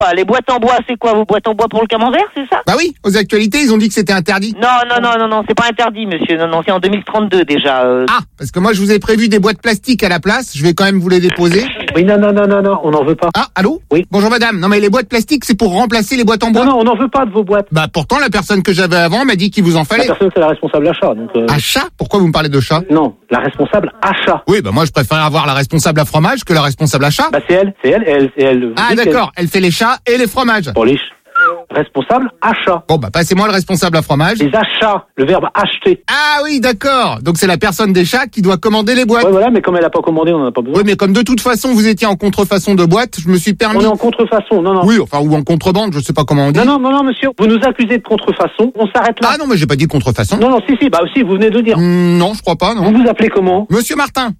Les boîtes en bois, c'est quoi? Vos boîtes en bois pour le camembert, c'est ça? Bah oui, aux actualités, ils ont dit que c'était interdit. Non, c'est pas interdit, monsieur. Non, c'est en 2032 déjà. Ah, parce que moi, je vous ai prévu des boîtes plastiques à la place. Je vais quand même vous les déposer. Oui, non, on n'en veut pas. Ah, allô? Oui. Bonjour madame. Non mais les boîtes plastiques, c'est pour remplacer les boîtes en bois. Non, on n'en veut pas de vos boîtes. Bah pourtant, la personne que j'avais avant m'a dit qu'il vous en La fallait. personne, c'est la responsable achat. Donc, Achat? Pourquoi vous me parlez de chat? Non, la responsable achat. Oui, bah moi, je préfère avoir la responsable à fromage que la responsable achat. Bah c'est elle. Ah d'accord, elle fait les chats et les fromages. Pour les responsable achat. Bon bah passez-moi le responsable à fromage. Les achats, le verbe acheter. Ah oui, d'accord. Donc c'est la personne des chats qui doit commander les boîtes. Ouais, voilà, mais comme elle a pas commandé, on n'en a pas besoin. Oui, mais comme de toute façon vous étiez en contrefaçon de boîte, je me suis permis. On est en contrefaçon, non. Oui, enfin ou en contrebande, je sais pas comment on dit. Non, monsieur, vous nous accusez de contrefaçon, on s'arrête là. Ah non, mais j'ai pas dit contrefaçon. Non, si, bah aussi, vous venez de dire. Non, je crois pas, non. Vous vous appelez comment? Monsieur Martin.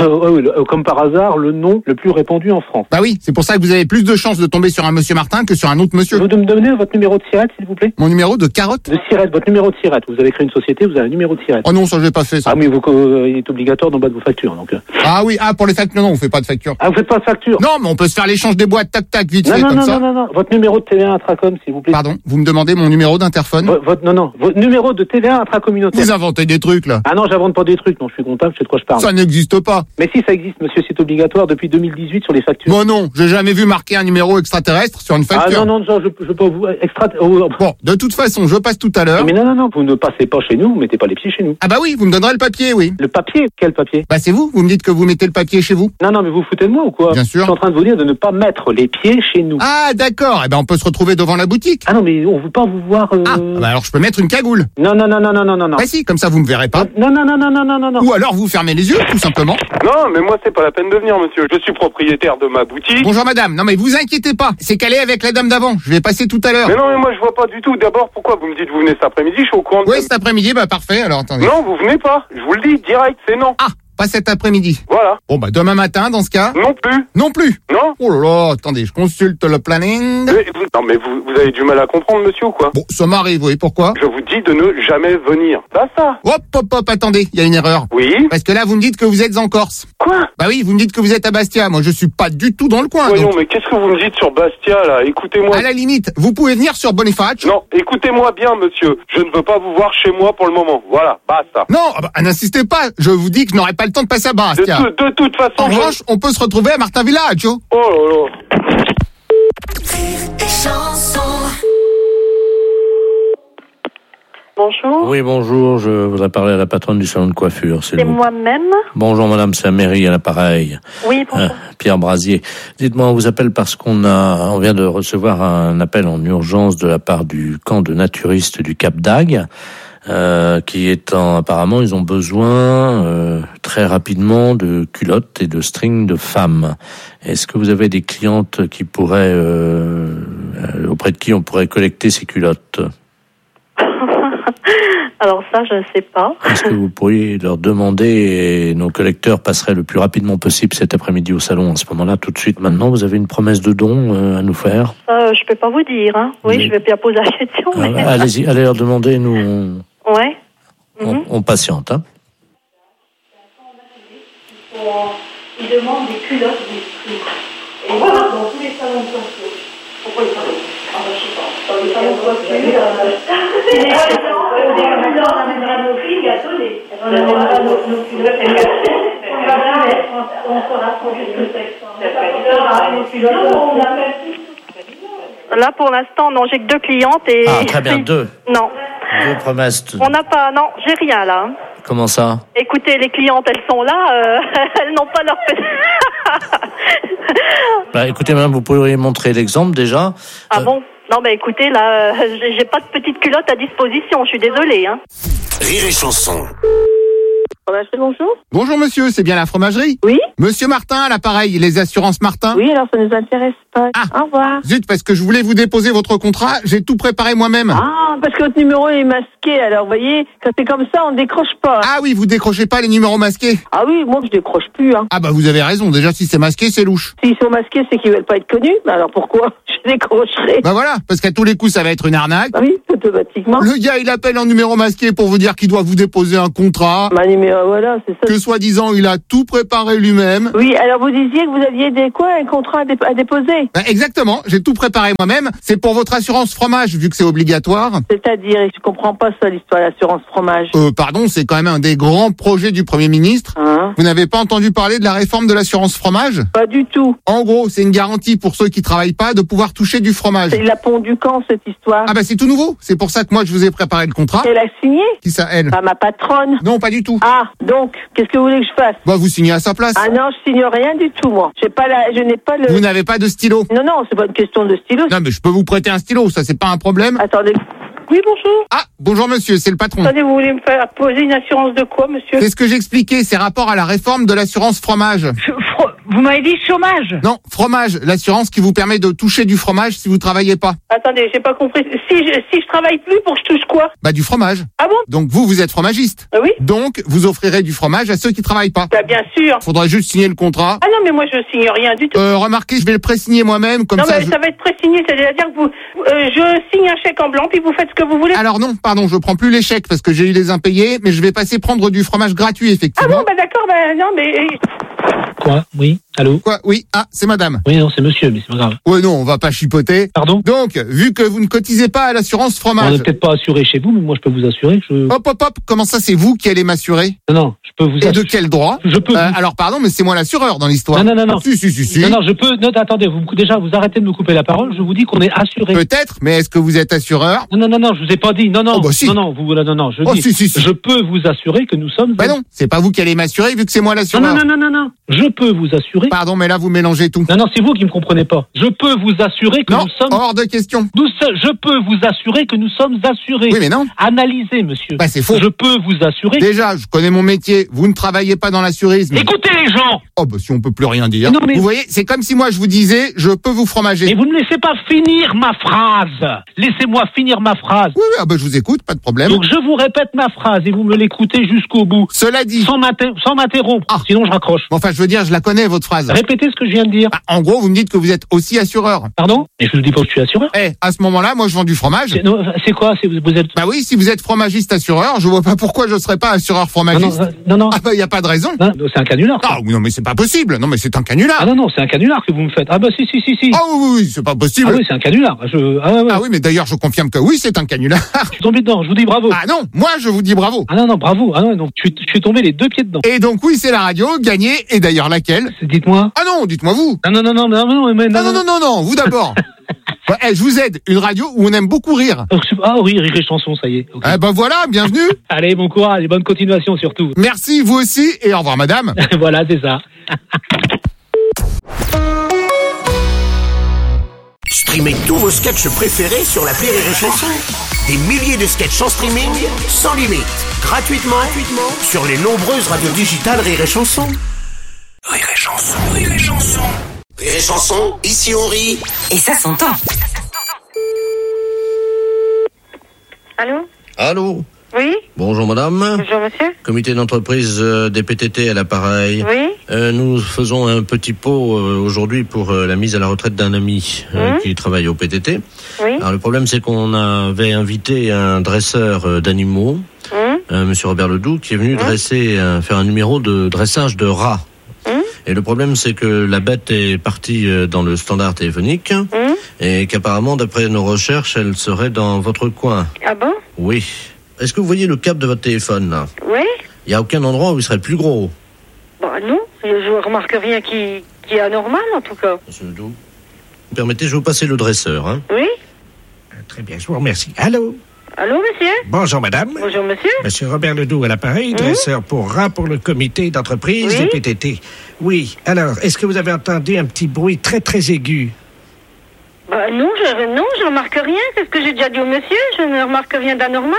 Comme par hasard, le nom le plus répandu en France. Bah oui, c'est pour ça que vous avez plus de chances de tomber sur un monsieur Martin que sur un autre monsieur. Vous me donnez votre numéro de sirette, s'il vous plaît? Mon numéro de carotte? De sirette, votre numéro de sirette. Vous avez créé une société, vous avez un numéro de sirette. Oh non, ça j'ai pas fait ça. Ah, mais il est obligatoire d'en bas de vos factures, donc. Ah oui, pour les factures, non, on fait pas de facture. Ah, vous faites pas de facture? Non, mais on peut se faire l'échange des boîtes, tac, vite fait, comme ça. Non. Votre numéro de TVA intracom, s'il vous plaît. Pardon, vous me demandez mon numéro d'interphone? Votre numéro de TVA intracommunautaire. Vous inventez des trucs, là. Ah non, j'invente pas des trucs, non, je suis comptable, je sais de quoi je parle. Ça n'existe pas. Mais si, ça existe, monsieur, c'est obligatoire depuis 2018 sur les factures. Bon non, j'ai jamais vu marquer un numéro extraterrestre sur une facture. Ah non, je peux pas vous... Bon, de toute façon, je passe tout à l'heure. Mais non, vous ne passez pas chez nous, vous mettez pas les pieds chez nous. Ah bah oui, vous me donnerez le papier, oui. Le papier? Quel papier? Bah c'est vous me dites que vous mettez le papier chez vous. Non, mais vous foutez de moi ou quoi? Bien sûr. Je suis en train de vous dire de ne pas mettre les pieds chez nous. Ah d'accord, on peut se retrouver devant la boutique. Ah non, mais on veut pas vous voir... Ah bah alors je peux mettre une cagoule. Non. Bah si, comme ça vous me verrez pas. Non. Ou alors vous fermez les yeux, tout simplement. Non, mais moi c'est pas la peine de venir, monsieur. Je suis propriétaire de ma boutique. Bonjour madame, non mais vous inquiétez pas, c'est calé avec la dame d'avant, je vais passer tout à l'heure. Mais non, mais moi je vois pas du tout. D'abord, pourquoi vous me dites vous venez cet après-midi? Je suis au courant de... Oui, cet après-midi, bah parfait, alors attendez. Non, vous venez pas. Je vous le dis, direct, c'est non. Ah, pas cet après-midi. Voilà. Bon bah demain matin, dans ce cas. Non plus. Non plus. Non. Oh là là, attendez, je consulte le planning. Mais vous avez du mal à comprendre, monsieur, ou quoi? Bon, ça m'arrive, oui, pourquoi? Je vous dis de ne jamais venir. Pas ça. Hop, attendez, il y a une erreur. Oui. Parce que là, vous me dites que vous êtes en Corse. Quoi? Bah oui, vous me dites que vous êtes à Bastia. Moi, je suis pas du tout dans le coin. Voyons, donc... mais qu'est-ce que vous me dites sur Bastia, là? Écoutez-moi. À la limite, vous pouvez venir sur Boniface. Non, écoutez-moi bien, monsieur. Je ne veux pas vous voir chez moi pour le moment. Voilà, basta. Non, n'insistez pas. Je vous dis que je n'aurai pas le temps de passer à Bastia. De toute façon... En revanche, on peut se retrouver à Martin Village. Oh là là. Bonjour. Oui, bonjour. Je voudrais parler à la patronne du salon de coiffure. C'est moi-même. Bonjour, madame, c'est Améry à l'appareil. Oui, bonjour. Pierre Brasier. Dites-moi, on vous appelle parce on vient de recevoir un appel en urgence de la part du camp de naturistes du Cap d'Agde, apparemment, ils ont besoin très rapidement de culottes et de strings de femmes. Est-ce que vous avez des clientes qui pourraient, auprès de qui on pourrait collecter ces culottes? Alors ça, je ne sais pas. Est-ce que vous pourriez leur demander et nos collecteurs passeraient le plus rapidement possible cet après-midi au salon? À ce moment-là, tout de suite, maintenant, vous avez une promesse de don à nous faire? Ça, je peux pas vous dire. Hein. Oui, je vais bien poser la question. Mais... Allez-y, allez leur demander. Nous, ouais. On patiente. Hein. Ils demandent des culottes, des strings. Et voilà, dans tous les salons de coiffure. Pourquoi ils parlent? Ah, je sais pas. Dans les salons de coiffure, on amènera nos filles gâtonnés. On amènera nos culottes. On saura trop ce que c'est. Là, pour l'instant, non, j'ai que 2 clientes et... Ah, très bien, 2. Non. 2 promesses. On n'a pas, non, j'ai rien là. Comment ça? Écoutez, les clientes, elles sont là, elles n'ont pas leur... Écoutez, madame, vous pourriez montrer l'exemple déjà. Ah bon? Non, écoutez, là, j'ai pas de petite culotte à disposition, je suis désolée. Hein. Rire et chanson. Bonjour. Bonjour monsieur, c'est bien la fromagerie? Oui. Monsieur Martin à l'appareil, les assurances Martin? Oui, alors ça nous intéresse pas. Ah. Au revoir. Zut, parce que je voulais vous déposer votre contrat, j'ai tout préparé moi-même. Ah, parce que votre numéro est masqué, alors vous voyez, quand c'est comme ça, on décroche pas. Ah oui, vous décrochez pas les numéros masqués? Ah oui, moi je décroche plus. Hein. Ah vous avez raison, déjà si c'est masqué, c'est louche. S'ils sont masqués, c'est qu'ils veulent pas être connus, alors pourquoi je décrocherai? Voilà, parce qu'à tous les coups, ça va être une arnaque. Ah oui, automatiquement. Le gars, il appelle en numéro masqué pour vous dire qu'il doit vous déposer un contrat. Ma numéro, Bah voilà, c'est ça. Que soi-disant, il a tout préparé lui-même. Oui, alors vous disiez que vous aviez un contrat à déposer. Ben, exactement, j'ai tout préparé moi-même. C'est pour votre assurance fromage, vu que c'est obligatoire. C'est-à-dire, je comprends pas ça, l'histoire de l'assurance fromage. Pardon, c'est quand même un des grands projets du Premier ministre. Hein? Vous n'avez pas entendu parler de la réforme de l'assurance fromage? Pas du tout. En gros, c'est une garantie pour ceux qui travaillent pas de pouvoir toucher du fromage. Il a pondu quand, cette histoire? Ah bah c'est tout nouveau. C'est pour ça que moi je vous ai préparé le contrat. Elle a signé? Qui ça, elle? Pas ma patronne. Non, pas du tout. Ah, donc, qu'est-ce que vous voulez que je fasse? Bah vous signez à sa place. Ah non, je signe rien du tout, moi. Je n'ai pas le... Vous n'avez pas de stylo? Non, c'est pas une question de stylo. Non mais je peux vous prêter un stylo, ça c'est pas un problème. Attendez. Oui, bonjour. Ah, bonjour monsieur, c'est le patron. Attendez, vous voulez me faire poser une assurance de quoi, monsieur? C'est ce que j'expliquais, c'est rapport à la réforme de l'assurance fromage. Vous m'avez dit chômage? Non, fromage, l'assurance qui vous permet de toucher du fromage si vous travaillez pas. Attendez, j'ai pas compris. Si je travaille plus, pour que je touche quoi? Bah du fromage. Ah bon? Donc vous êtes fromagiste. Ah oui? Donc vous offrirez du fromage à ceux qui travaillent pas. Bah bien sûr. Faudra juste signer le contrat. Ah non, mais moi je signe rien du tout. Remarquez, je vais le pré-signer moi-même, comme Non, ça. mais ça va être pré-signé, c'est-à-dire que vous, je signe un chèque en blanc, puis vous faites ce que vous voulez. Alors non, pardon, je prends plus les chèques parce que j'ai eu les impayés, mais je vais passer prendre du fromage gratuit, Ah effectivement. bon, bah d'accord, bah non, mais... Quoi? Oui? Allô? Quoi? Oui, ah, c'est madame. Oui, non, c'est monsieur, mais c'est pas grave. Ouais, non, on va pas chipoter. Pardon? Donc, vu que vous ne cotisez pas à l'assurance On fromage. n'est peut-être pas assuré chez vous, mais moi je peux vous assurer que je... Hop, comment ça c'est vous qui allez m'assurer? Non, je peux vous Et de assurer. quel droit? Je peux vous- Alors pardon, mais c'est moi l'assureur dans l'histoire. Non. Si. Non, je peux... Non, attendez, déjà, vous arrêtez de me couper la parole, je vous dis qu'on est assuré. Peut-être, mais est-ce que vous êtes assureur? Non, je vous ai pas dit. Non, Oh, bah, si. non, je Oh, dis. si. Je peux vous assurer que nous sommes... Bah non, c'est pas vous qui allez m'assurer vu que c'est moi l'assureur. Non. Je peux vous assurer... Pardon, mais là vous mélangez tout. Non, c'est vous qui me comprenez pas. Je peux vous assurer que Non, nous sommes... hors de question. Je peux vous assurer que nous sommes assurés. Oui, mais non. Analysez, monsieur. Bah, c'est faux. Je peux vous assurer... Déjà, je connais mon métier. Vous ne travaillez pas dans l'assurisme. Écoutez les gens. Oh, bah, si on peut plus rien dire. Non, mais- Vous voyez, c'est comme si moi je vous disais, je peux vous fromager. Et vous ne laissez pas finir ma phrase. Laissez-moi finir ma phrase. Oui, ah bah, je vous écoute, pas de problème. Donc je vous répète ma phrase et vous me l'écoutez jusqu'au bout. Cela dit. Sans m'interrompre. Ah. Sinon je raccroche. Bon, enfin, je veux dire, je la connais, votre phrase. Répétez ce que je viens de dire. Ah, en gros, vous me dites que vous êtes aussi assureur. Pardon? Et je ne dis pas que je suis assureur. À ce moment-là, moi, je vends du fromage. C'est quoi? Vous êtes... Bah oui, si vous êtes fromagiste assureur, je vois pas pourquoi je serais pas assureur fromagiste. Non. Ah bah, y a pas de raison. Non, c'est un canular. Ah, non, mais c'est pas possible. Non, mais c'est un canular. Ah non, c'est un canular que vous me faites. Ah bah si. Ah oui, c'est pas possible. Ah oui, c'est un canular. Ah oui, mais d'ailleurs, je confirme que oui, c'est un canular. Je suis tombé dedans, je vous dis bravo. Ah non, moi, je vous dis bravo. Ah non, bravo. Ah non, donc je suis tombé les deux pieds dedans. Et donc oui, c'est la radio, gagnée, et d'ailleurs laquelle? Dites-moi. Ah non, dites-moi vous. Non, Non, vous d'abord. Ouais, je vous aide, une radio où on aime beaucoup rire. Ah oui, rire et chanson, ça y est. Okay. Eh ben voilà, bienvenue. Allez, bon courage et bonne continuation surtout. Merci, vous aussi, et au revoir madame. Voilà, c'est ça. Streamez tous vos sketchs préférés sur l'appli Rire et Chanson. Des milliers de sketchs en streaming, sans limite, gratuitement sur les nombreuses radios digitales Rire et Chanson. Rire et Chanson. Rire et Chanson, ici on rit. Et ça s'entend. Allô? Oui? Bonjour madame. Bonjour monsieur. Comité d'entreprise des PTT à l'appareil. Oui? Nous faisons un petit pot aujourd'hui pour la mise à la retraite d'un ami qui travaille au PTT. Oui? Alors le problème c'est qu'on avait invité un dresseur d'animaux, monsieur Robert Ledoux, qui est venu faire un numéro de dressage de rats. Et le problème c'est que la bête est partie dans le standard téléphonique et qu'apparemment d'après nos recherches elle serait dans votre coin. Ah bon? Oui. Est-ce que vous voyez le câble de votre téléphone là? Oui? Il n'y a aucun endroit où il serait le plus gros. Bah non, je remarque rien qui est anormal en tout cas. Monsieur Ledoux, vous permettez, je vais vous passer le dresseur. Hein? Oui? Très bien, je vous remercie. Allô? Allô monsieur? Bonjour madame. Bonjour monsieur. Monsieur Robert Ledoux à l'appareil, dresseur pour rats pour le comité d'entreprise des PTT. Oui, alors, est-ce que vous avez entendu un petit bruit très très aigu? Bah non, je remarque rien. C'est ce que j'ai déjà dit au monsieur. Je ne remarque rien d'anormal.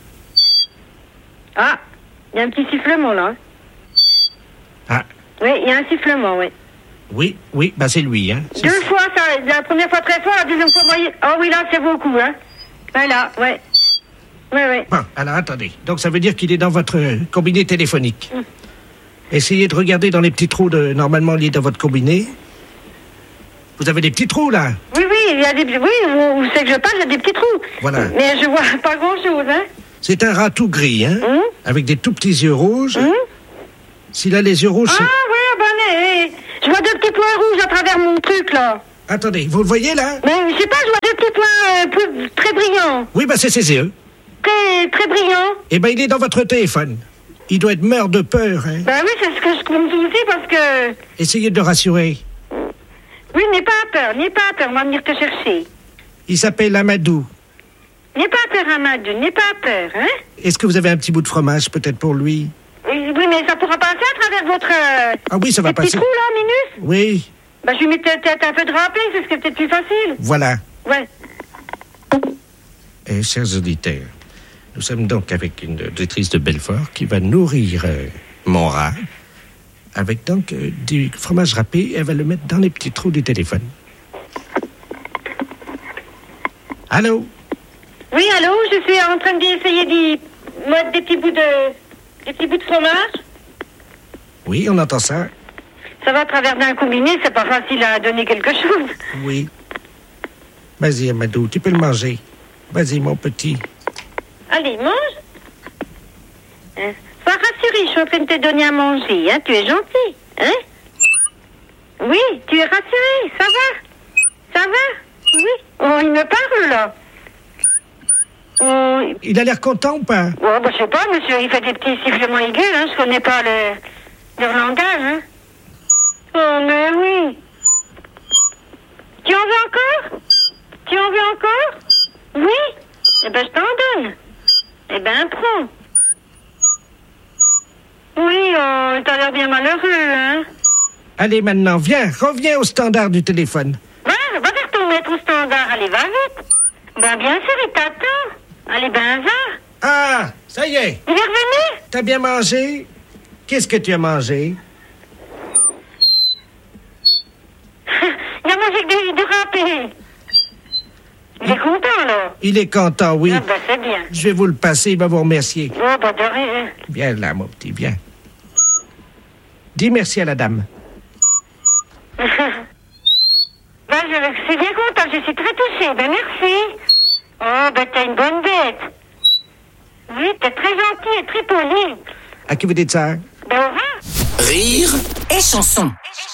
Ah, il y a un petit sifflement là. Ah. Oui, il y a un sifflement, oui. Oui, bah c'est lui, hein. Deux fois, ça, la première fois très fort, la deuxième fois moyen. Oh oui, là, c'est beaucoup, hein. Voilà, ouais. Ouais. Bon, alors attendez. Donc ça veut dire qu'il est dans votre combiné téléphonique. Essayez de regarder dans les petits trous normalement liés dans votre combiné. Vous avez des petits trous, là? Oui, il y a des... Oui, où c'est que je parle, il y a des petits trous. Voilà. Mais je vois pas grand-chose, hein. C'est un rat tout gris, hein, avec des tout petits yeux rouges, S'il a les yeux rouges, Ah, oui, mais je vois 2 petits points rouges à travers mon truc, là. Attendez, vous le voyez, là? Mais je sais pas, je vois 2 petits points très brillants. Oui, c'est ses yeux. Très brillants. Eh ben, il est dans votre téléphone. Il doit être mort de peur, hein. Ben oui, c'est ce que je compte aussi, parce que... Essayez de le rassurer. Oui, n'aie pas peur, on va venir te chercher. Il s'appelle Amadou. N'aie pas peur, Amadou, n'aie pas peur, hein? Est-ce que vous avez un petit bout de fromage, peut-être, pour lui? Oui, mais ça pourra passer à travers votre... Ah oui, ça va petit passer. trou, là, Minus? Oui, Ben, je lui mets peut-être un peu de râpé, c'est ce qui est peut-être plus facile. voilà. Ouais. Et chers auditeurs, nous sommes donc avec une auditrice de Belfort qui va nourrir mon rat avec donc du fromage râpé. Elle va le mettre dans les petits trous du téléphone. Allô? Oui, allô, je suis en train d'essayer d'y mettre des petits bouts de fromage. Oui, on entend ça. Ça va à travers d'un combiné, c'est pas facile à donner quelque chose. Oui. Vas-y, Amadou, tu peux le manger. Vas-y, mon petit. Allez, mange. Hein? Sois rassuré, je suis en train de te donner à manger, hein. Tu es gentil, hein? Oui, tu es rassuré, ça va? Ça va? Oui. Oh, il me parle, là. Oh, Il a l'air content ou pas? oh bah, je sais pas, monsieur, il fait des petits sifflements aigus, hein. Je connais pas leur langage, hein. Oh, mais oui. Tu en veux encore? Tu en veux encore? Oui? Eh ben, je t'en donne. Eh ben, prends. Oui, oh, t'as l'air bien malheureux, hein. Allez, maintenant, viens, reviens au standard du téléphone. Va vers ton maître au standard, allez, va vite. Ben, bien sûr, il t'attend. Allez, ben, va. Ah, ça y est. Il est revenu? T'as bien mangé? Qu'est-ce que tu as mangé? Il a mangé que du râpé. Il est content, là. Il est content, oui. Ah, ben, c'est bien. Je vais vous le passer, il va vous remercier. Oh, ben, de rien. Viens là, mon petit, viens. Dis merci à la dame. Ben, je suis bien content, je suis très touchée. Ben, merci. Oh, ben, t'as une bonne bête. Oui, t'es très gentil et très poli. À qui vous dites ça? Ben, au revoir. Rire Et chanson.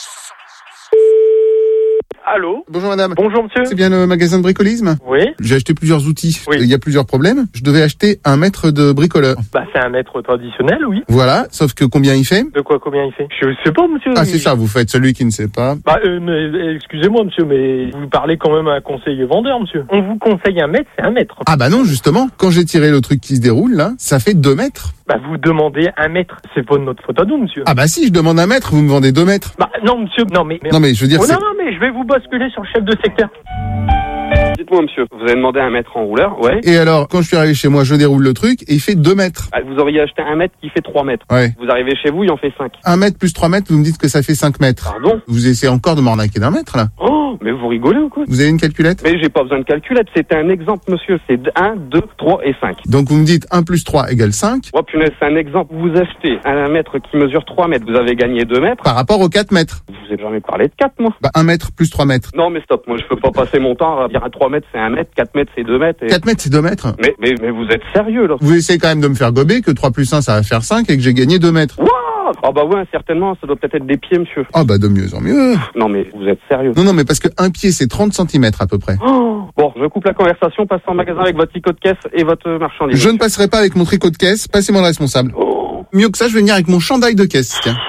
Allô? Bonjour madame. Bonjour monsieur. C'est bien le magasin de bricolisme? Oui. J'ai acheté plusieurs outils. Oui. Il y a plusieurs problèmes. Je devais acheter un mètre de bricoleur. Bah c'est un mètre traditionnel, oui. Voilà, sauf que combien il fait? De quoi, combien il fait? Je sais pas monsieur. Ah c'est ça, vous faites celui qui ne sait pas. Bah mais excusez-moi monsieur, mais vous parlez quand même à un conseiller vendeur monsieur. On vous conseille un mètre, c'est un mètre. Ah bah non, justement, quand j'ai tiré le truc qui se déroule là, ça fait 2 mètres. Bah vous demandez un mètre, c'est pas de notre faute à nous monsieur. Ah bah si, je demande 1 mètre, vous me vendez 2 mètres. Bah non monsieur, non mais... Non mais je veux dire, Oh, c'est... non mais je vais vous basculer sur le chef de secteur. Dites-moi monsieur, vous avez demandé un mètre en rouleur, ouais. Et alors, quand je suis arrivé chez moi, je déroule le truc et il fait 2 mètres. Ah, vous auriez acheté un mètre qui fait 3 mètres. Ouais. Vous arrivez chez vous, il en fait 5. 1 mètre plus 3 mètres, vous me dites que ça fait 5 mètres. Pardon? Vous essayez encore de m'arnaquer d'1 mètre là. Oh, mais vous rigolez ou quoi? Vous avez une calculette? Mais j'ai pas besoin de calculette, c'était un exemple monsieur, c'est 1, 2, 3 et 5. Donc vous me dites 1 plus 3 égale 5 Oh punaise, c'est un exemple, vous achetez un mètre qui mesure 3 mètres, vous avez gagné 2 mètres. par rapport aux 4 mètres. Je vous ai jamais parlé de 4 moi. Bah 1 mètre plus 3 mètres. Non mais stop, moi je peux pas passer mon temps à dire à 3 mètres c'est 1 mètre, 4 mètres c'est 2 mètres. Et... 4 mètres c'est 2 mètres. Mais vous êtes sérieux là? Vous essayez quand même de me faire gober que 3 plus 1 ça va faire 5 et que j'ai gagné 2 mètres. Waouh! Ah bah ouais, certainement, ça doit peut-être être des pieds monsieur. Ah bah de mieux en mieux. Non mais vous êtes sérieux? Non mais parce que un pied c'est 30 cm à peu près. Oh, bon, je coupe la conversation, passez en magasin avec votre tricot de caisse et votre marchandise. Je ne passerai pas avec mon tricot de caisse, passez-moi le responsable. Oh. Mieux que ça, je vais venir avec mon chandail de caisse, tiens.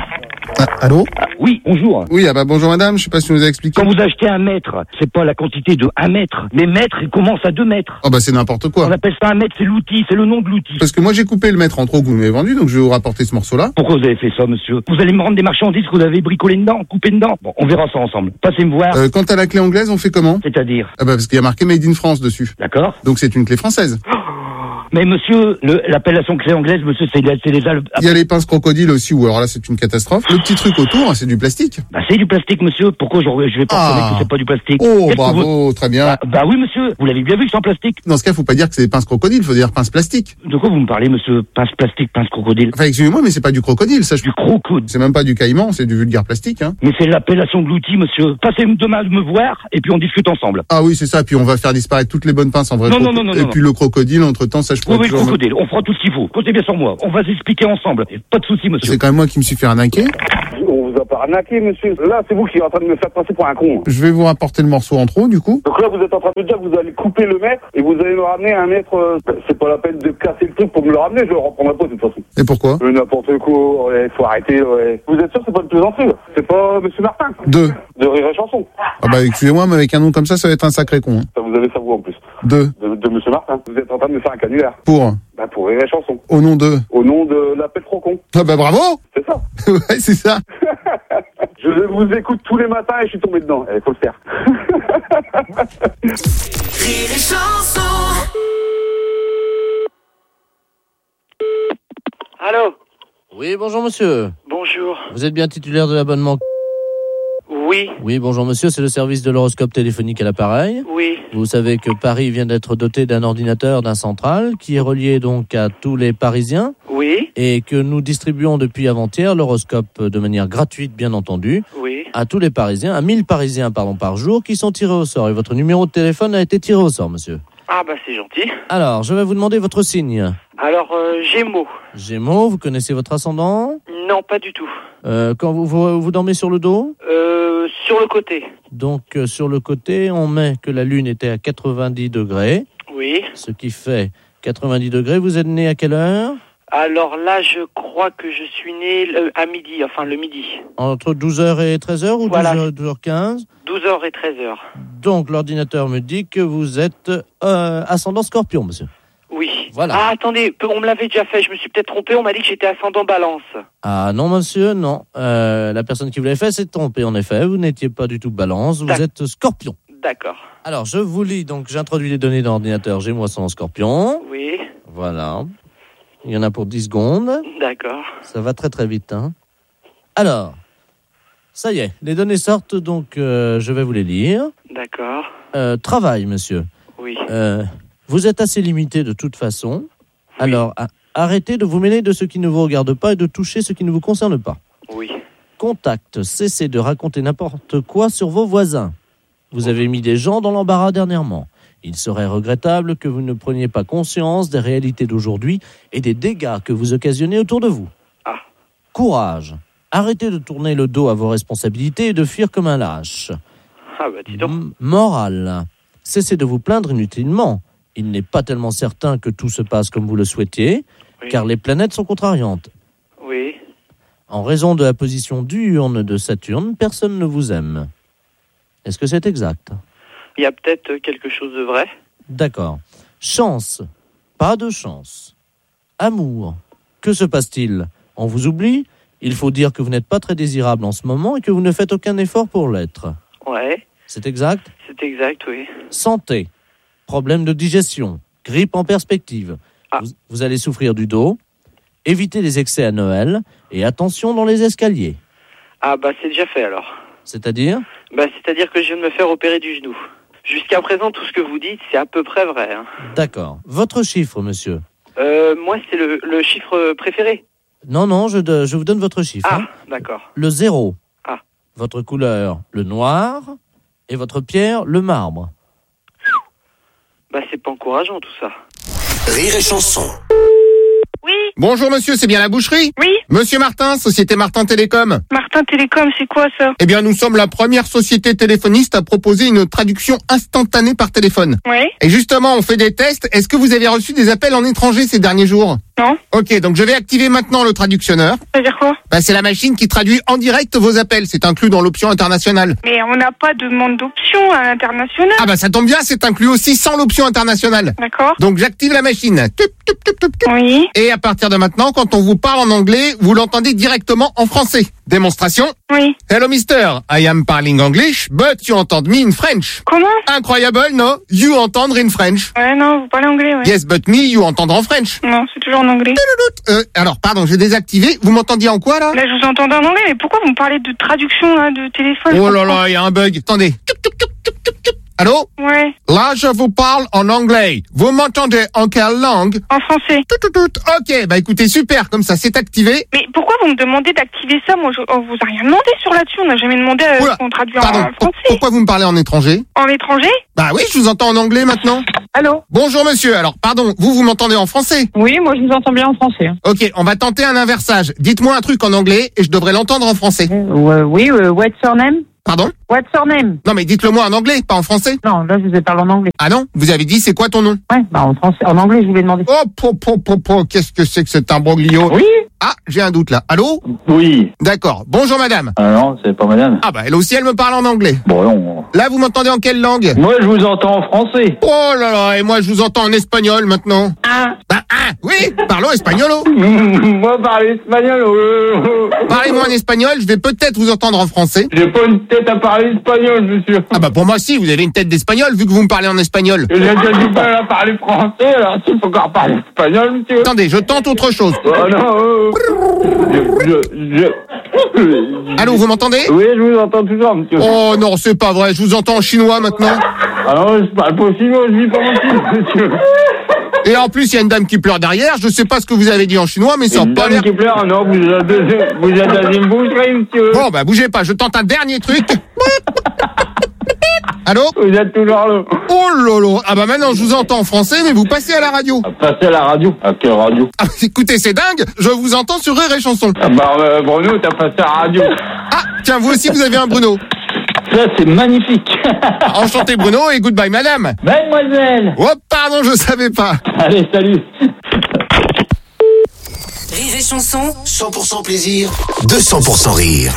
Ah, allô? Oui, bonjour. Oui, ah bah bonjour madame, je sais pas si vous avez expliqué. Quand vous achetez 1 mètre, c'est pas la quantité de 1 mètre. Les mètres, ils commencent à 2 mètres. Oh bah c'est n'importe quoi. On appelle ça 1 mètre, c'est l'outil, c'est le nom de l'outil. Parce que moi j'ai coupé le mètre en trop que vous m'avez vendu, donc je vais vous rapporter ce morceau-là. Pourquoi vous avez fait ça, monsieur? Vous allez me rendre des marchandises que vous avez bricolées dedans, coupées dedans? Bon, on verra ça ensemble. Passez me voir. Quant à la clé anglaise, on fait comment? C'est-à-dire? Ah bah parce qu'il y a marqué Made in France dessus. D'accord. Donc c'est une clé française. Mais monsieur, l'appellation clé anglaise, monsieur, c'est les Il y a les pinces crocodiles aussi, ou alors là c'est une catastrophe. Le petit truc autour, c'est du plastique. Bah c'est du plastique, monsieur. Pourquoi je vais pas reconnaître que c'est pas du plastique? Oh bravo, très bien. Bah oui, monsieur. Vous l'avez bien vu que c'est en plastique. Dans ce cas, faut pas dire que c'est des pinces crocodiles, faut dire pinces plastiques. De quoi vous me parlez, monsieur? Pince plastique, pince crocodile. Enfin excusez-moi, mais c'est pas du crocodile, ça. Du crocodile. C'est même pas du caïman, c'est du vulgaire plastique, hein. Mais c'est l'appellation de l'outil, monsieur. Passez demain me voir et puis on discute ensemble. Ah oui, c'est ça. Puis on va faire disparaître toutes les bonnes pinces en vrai. Non. Et puis le crocodile, entre temps, ça je pourrais Oui, toujours... crocodile, on fera tout ce qu'il faut. Comptez bien sur moi. On va s'expliquer ensemble. Et pas de soucis, monsieur. C'est quand même moi qui me suis fait arnaquer. On vous a pas arnaqué, monsieur. Là, c'est vous qui êtes en train de me faire passer pour un con. Je vais vous rapporter le morceau en trop, du coup. Donc là, vous êtes en train de me dire que vous allez couper le mètre et vous allez me ramener un mètre. C'est pas la peine de casser le truc pour me le ramener, je le reprendrai pas de toute façon. Et pourquoi? N'importe quoi, ouais, faut arrêter, ouais. Vous êtes sûr que c'est pas une plaisanterie? C'est pas monsieur Martin? Deux. De Rire et Chanson. Ah bah excusez-moi, mais avec un nom comme ça va être un sacré con. Hein. Ça, vous avez ça vous en plus. Deux. De monsieur Martin. Vous êtes en train de me faire un canular. Pour? Bah pour Rire et Chanson. Au nom de? Au nom de l'appel trop con. Ah bah bravo. C'est ça. Ouais, c'est ça. Je vous écoute tous les matins et je suis tombé dedans. Il faut le faire. Rire et Chanson. Allô? Oui, bonjour monsieur. Bonjour. Vous êtes bien titulaire de l'abonnement? Oui. Oui, bonjour monsieur, c'est le service de l'horoscope téléphonique à l'appareil. Oui. Vous savez que Paris vient d'être doté d'un ordinateur, d'un central, qui est relié donc à tous les Parisiens. Oui. Et que nous distribuons depuis avant-hier l'horoscope de manière gratuite, bien entendu. Oui. À tous les Parisiens, à 1000 Parisiens par jour, qui sont tirés au sort. Et votre numéro de téléphone a été tiré au sort, monsieur. Ah bah c'est gentil. Alors, je vais vous demander votre signe. Alors, Gémeaux. Gémeaux, vous connaissez votre ascendant? Non, pas du tout. Quand vous dormez sur le dos? Sur le côté. Donc, sur le côté, on met que la Lune était à 90 degrés. Oui. Ce qui fait 90 degrés. Vous êtes né à quelle heure? Alors là, je crois que je suis né à midi, enfin le midi. Entre 12h et 13h ou voilà. 12h15? 12h et 13h. Donc, l'ordinateur me dit que vous êtes ascendant Scorpion, monsieur. Oui. Voilà. Ah, attendez, on me l'avait déjà fait, je me suis peut-être trompé, on m'a dit que j'étais ascendant Balance. Ah non, monsieur, non. La personne qui vous l'avait fait s'est trompée, en effet. Vous n'étiez pas du tout Balance, vous êtes Scorpion. D'accord. Alors, je vous lis, donc j'introduis les données dans l'ordinateur. J'ai moi ascendant Scorpion. Oui. Voilà. Il y en a pour 10 secondes. D'accord. Ça va très très vite, hein. Alors, ça y est, les données sortent, donc je vais vous les lire. D'accord. Travail, monsieur. Oui. Vous êtes assez limité de toute façon. Oui. Alors, arrêtez de vous mêler de ce qui ne vous regarde pas et de toucher ce qui ne vous concerne pas. Oui. Contact, cessez de raconter n'importe quoi sur vos voisins. Vous avez mis des gens dans l'embarras dernièrement. Il serait regrettable que vous ne preniez pas conscience des réalités d'aujourd'hui et des dégâts que vous occasionnez autour de vous. Ah. Courage. Arrêtez de tourner le dos à vos responsabilités et de fuir comme un lâche. Ah bah dis donc. Morale. Cessez de vous plaindre inutilement. Il n'est pas tellement certain que tout se passe comme vous le souhaitiez, oui. Car les planètes sont contrariantes. Oui. En raison de la position diurne de Saturne, personne ne vous aime. Est-ce que c'est exact ? Il y a peut-être quelque chose de vrai. D'accord. Chance. Pas de chance. Amour. Que se passe-t-il ? On vous oublie ? Il faut dire que vous n'êtes pas très désirable en ce moment et que vous ne faites aucun effort pour l'être. Ouais. C'est exact ? C'est exact, oui. Santé. Problème de digestion. Grippe en perspective. Ah. Vous allez souffrir du dos. Évitez les excès à Noël. Et attention dans les escaliers. Ah bah c'est déjà fait alors. C'est-à-dire ? Bah c'est-à-dire que je viens de me faire opérer du genou. Jusqu'à présent, tout ce que vous dites, c'est à peu près vrai. Hein. D'accord. Votre chiffre, monsieur ? Moi, c'est le chiffre préféré. Non, je vous donne votre chiffre. Ah, hein. D'accord. Le 0. Ah. Votre couleur, le noir. Et votre pierre, le marbre. Bah, c'est pas encourageant, tout ça. Rire et Chanson. Oui. Bonjour monsieur, c'est bien la boucherie ? Oui. Monsieur Martin, Société Martin Télécom. Martin Télécom, c'est quoi ça ? Eh bien, nous sommes la première société téléphoniste à proposer une traduction instantanée par téléphone. Oui. Et justement, on fait des tests. Est-ce que vous avez reçu des appels en étranger ces derniers jours ? Non. Ok, donc je vais activer maintenant le traductionneur. Ça veut dire quoi ? Bah, c'est la machine qui traduit en direct vos appels. C'est inclus dans l'option internationale. Mais on n'a pas de demande d'option à l'international. Ah bah ça tombe bien, c'est inclus aussi sans l'option internationale. D'accord. Donc j'active la machine. Oui. Et à partir de maintenant, quand on vous parle en anglais, vous l'entendez directement en français. Démonstration. Oui. Hello mister, I am parling English, but you entend me in French. Comment ? Incroyable, no? You entendre in French. Ouais, non, vous parlez anglais, ouais. Yes, but me, you entendre en French. Non, c'est toujours en anglais. Alors, pardon, j'ai désactivé. Vous m'entendiez en quoi, là? Là, je vous entendais en anglais, mais pourquoi vous me parlez de traduction, là, de téléphone ? Oh là là, il y a un bug. Attendez. Allô? Ouais. Là, je vous parle en anglais. Vous m'entendez en quelle langue? En français. Ok, bah écoutez, super, comme ça, c'est activé. Mais pourquoi vous me demandez d'activer ça? Moi, on vous a rien demandé sur là-dessus. On n'a jamais demandé qu'on traduise en français. Pourquoi vous me parlez en étranger? En étranger? Bah oui, je vous entends en anglais maintenant. Allô? Bonjour monsieur, alors pardon, vous m'entendez en français? Oui, moi je vous entends bien en français. Ok, on va tenter un inversage. Dites-moi un truc en anglais et je devrais l'entendre en français. Oui, what's your name? Pardon? What's your name? Non mais dites-le moi en anglais, pas en français. Non, là je vous ai parlé en anglais. Ah non? Vous avez dit c'est quoi ton nom? Ouais, bah en français, en anglais je voulais demander. Oh, qu'est-ce que c'est que cet imbroglio? Oui? Ah, j'ai un doute là. Allô? Oui. D'accord. Bonjour madame. Ah non, c'est pas madame. Ah bah elle aussi elle me parle en anglais. Bon non. Là vous m'entendez en quelle langue? Moi je vous entends en français. Oh là là, et moi je vous entends en espagnol maintenant. Oui, parlons espagnol. Moi parler espagnol. Parlez-moi en espagnol, je vais peut-être vous entendre en français. J'ai pas une tête à parler espagnol, monsieur. Ah bah pour moi si, vous avez une tête d'espagnol vu que vous me parlez en espagnol. J'ai déjà du mal à parler français, alors s'il faut encore parler espagnol, monsieur. Attendez, je tente autre chose. Oh non. Allô, vous m'entendez? Oui, je vous entends toujours, monsieur. Oh non, c'est pas vrai, je vous entends en chinois maintenant. Ah non, je parle pas chinois, je vis pas en chinois, monsieur. Et en plus, il y a une dame qui pleure derrière. Je sais pas ce que vous avez dit en chinois, mais ça n'a pas l'air... Une dame qui pleure, non, vous êtes dans une boucherie, monsieur. Bon, bah bougez pas, je tente un dernier truc. Allô? Vous êtes toujours là. Oh lolo. Ah bah maintenant, je vous entends en français, mais vous passez à la radio. Passez à la radio? À quelle radio? Ah, écoutez, c'est dingue, je vous entends sur Rire et Chanson. Ah bah, Bruno, t'as passé à la radio. Ah, tiens, vous aussi, vous avez un Bruno. Ça, c'est magnifique. Enchanté Bruno et goodbye madame. Mademoiselle. Oh, pardon, je savais pas. Allez, salut. Rire et Chanson, 100% plaisir, 200% rire.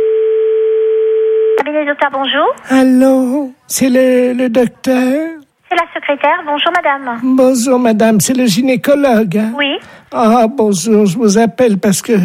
Cabinet docteur, bonjour. Allô, c'est le docteur? C'est la secrétaire. Bonjour, madame. Bonjour, madame, c'est le gynécologue. Hein? Oui. Ah, bonjour, je vous appelle parce que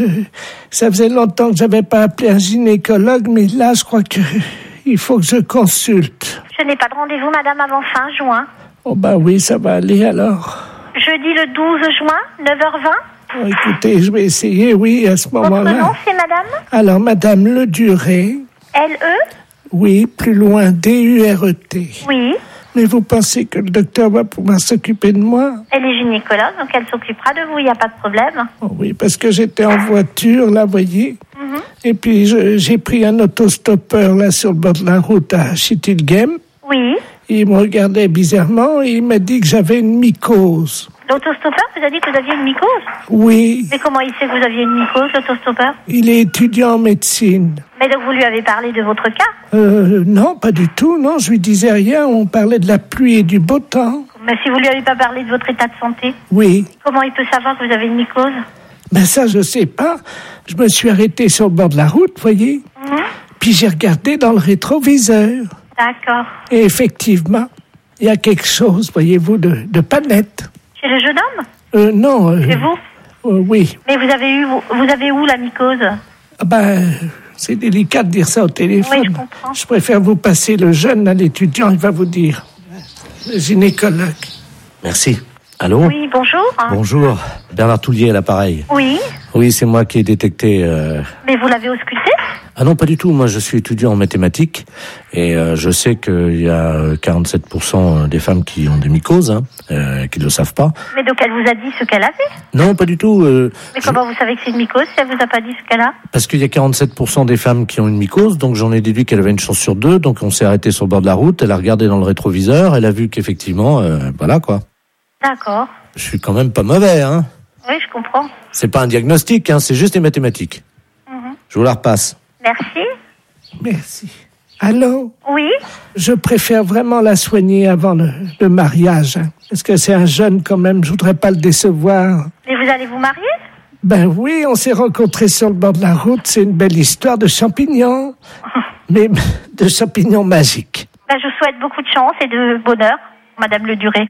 ça faisait longtemps que j'avais pas appelé un gynécologue, mais là, je crois que il faut que je consulte. Je n'ai pas de rendez-vous, madame, avant fin juin. Oh, bah oui, ça va aller alors. Jeudi le 12 juin, 9h20. Oh, écoutez, je vais essayer, oui, à ce moment-là. Votre nom, c'est madame? Alors, madame Le Duré. L-E? Oui, plus loin, D-U-R-E-T. Oui. Mais vous pensez que le docteur va pouvoir s'occuper de moi? Elle est gynécologue, donc elle s'occupera de vous, il n'y a pas de problème. Oh oui, parce que j'étais en voiture, là, voyez. Et puis, j'ai pris un autostoppeur, là, sur le bord de la route à Chittilgem. Oui. Il me regardait bizarrement et il m'a dit que j'avais une mycose. L'autostoppeur vous a dit que vous aviez une mycose? Oui. Mais comment il sait que vous aviez une mycose, l'autostoppeur? Il est étudiant en médecine. Mais donc vous lui avez parlé de votre cas? Non, pas du tout, non, je lui disais rien, on parlait de la pluie et du beau temps. Mais si vous lui avez pas parlé de votre état de santé? Oui. Comment il peut savoir que vous avez une mycose? Ben ça, je sais pas. Je me suis arrêté sur le bord de la route, voyez. Puis j'ai regardé dans le rétroviseur. D'accord. Et effectivement, il y a quelque chose, voyez-vous, de pas net. Chez le jeune homme? Non. Chez vous? Oui. Mais vous avez où la mycose? Ah ben, c'est délicat de dire ça au téléphone. Oui, je comprends. Je préfère vous passer le jeune à l'étudiant, il va vous dire. Le gynécologue. Merci. Allô? Oui, bonjour. Bonjour. Bernard Toulier à l'appareil. Oui. Oui, c'est moi qui ai détecté... Mais vous l'avez ausculté? Ah non, pas du tout. Moi, je suis étudiant en mathématiques et je sais qu'il y a 47% des femmes qui ont des mycoses, qui ne le savent pas. Mais donc elle vous a dit ce qu'elle avait? Non, pas du tout. Mais comment vous savez que c'est une mycose si elle vous a pas dit ce qu'elle a? Parce qu'il y a 47% des femmes qui ont une mycose, donc j'en ai déduit qu'elle avait une chance sur 2, donc on s'est arrêté sur le bord de la route, elle a regardé dans le rétroviseur, elle a vu qu'effectivement, voilà quoi. D'accord. Je suis quand même pas mauvais, hein. Oui, je comprends. C'est pas un diagnostic, hein, c'est juste des mathématiques. Je vous la repasse. Merci. Merci. Allô? Oui? Je préfère vraiment la soigner avant le mariage. Hein, parce que c'est un jeune quand même, je voudrais pas le décevoir. Mais vous allez vous marier? Ben oui, on s'est rencontrés sur le bord de la route, c'est une belle histoire de champignons. Mais de champignons magiques. Ben, je vous souhaite beaucoup de chance et de bonheur, Madame Le Duré.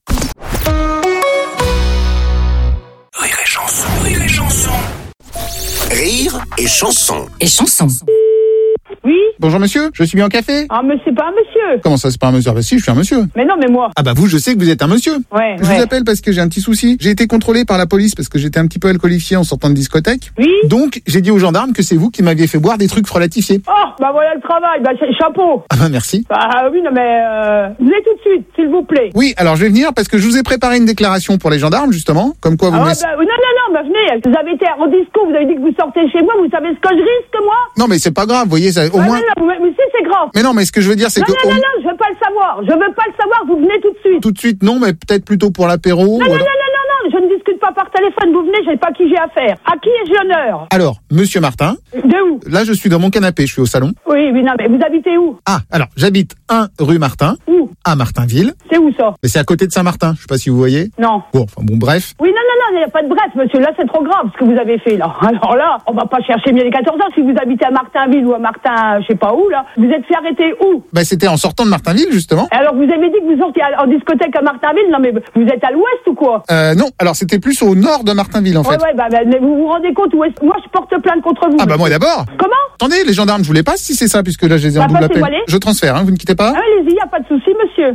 Rire et chanson, rire et chanson. Rire et chanson. Et chanson. Oui? Bonjour monsieur, je suis bien au café? Ah, mais c'est pas un monsieur. Comment ça, c'est pas un monsieur? Ah bah si, je suis un monsieur. Mais non, mais moi. Ah bah vous, je sais que vous êtes un monsieur. Ouais. Je vous appelle parce que j'ai un petit souci. J'ai été contrôlé par la police parce que j'étais un petit peu alcoolifié en sortant de discothèque. Oui. Donc, j'ai dit aux gendarmes que c'est vous qui m'aviez fait boire des trucs frelatifiés. Oh, bah voilà le travail, bah chapeau. Ah bah merci. Bah oui, non mais venez tout de suite, s'il vous plaît. Oui, alors je vais venir parce que je vous ai préparé une déclaration pour les gendarmes, justement, comme quoi vous Ah me ouais, laissez... bah, non, bah venez, vous avez été en disco, vous avez dit que vous sortez chez moi, vous savez ce que je risque, moi? Non mais c'est pas grave, vous voyez, ça, au moins... Non, mais si, c'est grave. Mais non, mais ce que je veux dire, c'est non, que... Non, je veux pas le savoir. Je veux pas le savoir, vous venez tout de suite. Tout de suite, non, mais peut-être plutôt pour l'apéro. Non, je ne discute pas par téléphone, vous venez, je sais pas qui j'ai affaire. À qui ai-je l'honneur? Alors, monsieur Martin. De où? Là, je suis dans mon canapé, je suis au salon. Oui, non, mais vous habitez où? Ah, alors, j'habite 1 rue Martin. Où? À Martinville. C'est où ça? Mais c'est à côté de Saint-Martin, je sais pas si vous voyez. Non. Bon, bref. Oui, non, il n'y a pas de bref, monsieur, là, c'est trop grave ce que vous avez fait, là. Alors là, on va pas chercher mieux les 14 ans, si vous habitez à Martinville ou à Martin, je sais pas où, là. Vous êtes fait arrêter où? Bah, c'était en sortant de Martinville, justement. Alors, vous avez dit que vous sortiez en discothèque à Martinville? Non, mais vous êtes à l'ouest ou quoi? Non, alors c'était plus au nord de Martinville, en fait. Ouais, mais vous vous rendez compte où est-ce... Moi, je porte plainte contre vous. Ah, bah, moi d'abord. Comment? Attendez, les gendarmes, je vous les passe si c'est ça, puisque là, je les ai en double appel. Je transfère, hein, vous ne quittez pas. Ah, allez-y, y a pas de souci, monsieur.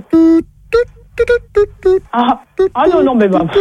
Ah non, mais bah...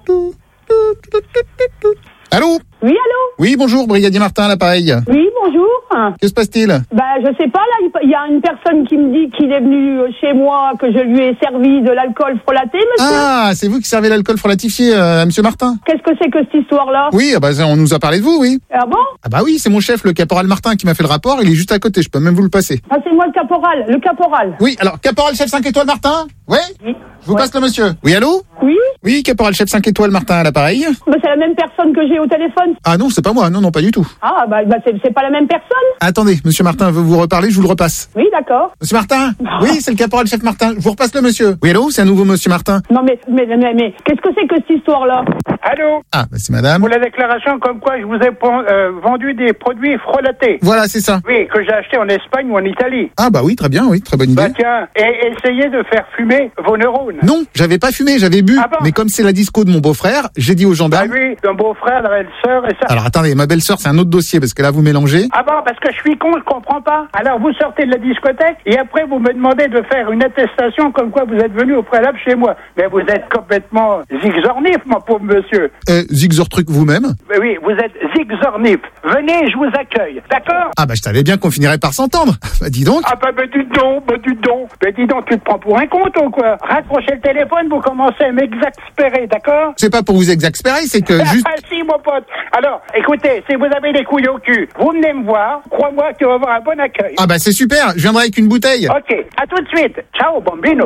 Allô? Oui, allô? Oui, bonjour, brigadier Martin, à l'appareil. Oui, bonjour. Que se passe-t-il? Bah, je sais pas, là, il y a une personne qui me dit qu'il est venu chez moi, que je lui ai servi de l'alcool frelaté, monsieur. Ah, c'est vous qui servez l'alcool frelatifié à monsieur Martin? Qu'est-ce que c'est que cette histoire-là? Oui, bah, on nous a parlé de vous, oui. Ah bon? Ah bah oui, c'est mon chef, le caporal Martin, qui m'a fait le rapport, il est juste à côté, je peux même vous le passer. Ah, c'est moi le caporal. Oui, alors, caporal chef 5 étoiles Martin? Oui? Je vous passe le monsieur. Oui, allô? Oui? Oui, caporal chef 5 étoiles Martin à l'appareil. Bah, c'est la même personne que j'ai au téléphone. Ah non, c'est pas moi, non, pas du tout. Ah, bah c'est pas la même personne? Attendez, monsieur Martin veut vous reparler, je vous le repasse. Oui, d'accord. Monsieur Martin? Oui, c'est le caporal chef Martin, je vous repasse le monsieur. Oui, allô? C'est à nouveau monsieur Martin. Non, mais qu'est-ce que c'est que cette histoire-là? Allô? Ah, bah c'est madame. Pour la déclaration comme quoi je vous ai vendu des produits frelatés. Voilà, c'est ça. Oui, que j'ai acheté en Espagne ou en Italie. Ah bah oui, très bien, oui, très bonne idée. Bah tiens, et essayez de faire fumer vos neurones. Non, j'avais pas fumé, j'avais bu. Ah bon? Mais comme c'est la disco de mon beau-frère, j'ai dit aux gendarmes... Ah oui, d'un beau-frère, la belle-sœur et ça. Alors attendez, ma belle-sœur, c'est un autre dossier, parce que là, vous mélangez. Ah bon, parce que je suis con, je comprends pas. Alors vous sortez de la discothèque, et après vous me demandez de faire une attestation comme quoi vous êtes venu au préalable chez moi. Mais vous êtes complètement zigzornif, mon pauvre monsieur. Zigzor-truc vous-même? Oui, vous êtes zigzornif. Venez, je vous accueille, d'accord? Ah bah je savais bien qu'on finirait par s'entendre. Bah dis donc. Ah bah dis donc. Mais dis donc, tu te prends pour un con, ou quoi? Raccrochez le téléphone, vous commencez à m'exaspérer, d'accord? C'est pas pour vous exaspérer, c'est que juste... Ah si, mon pote. Alors, écoutez, si vous avez des couilles au cul, vous venez me voir, crois-moi que tu vas avoir un bon accueil. Ah bah c'est super, je viendrai avec une bouteille. Ok, à tout de suite. Ciao, bambino.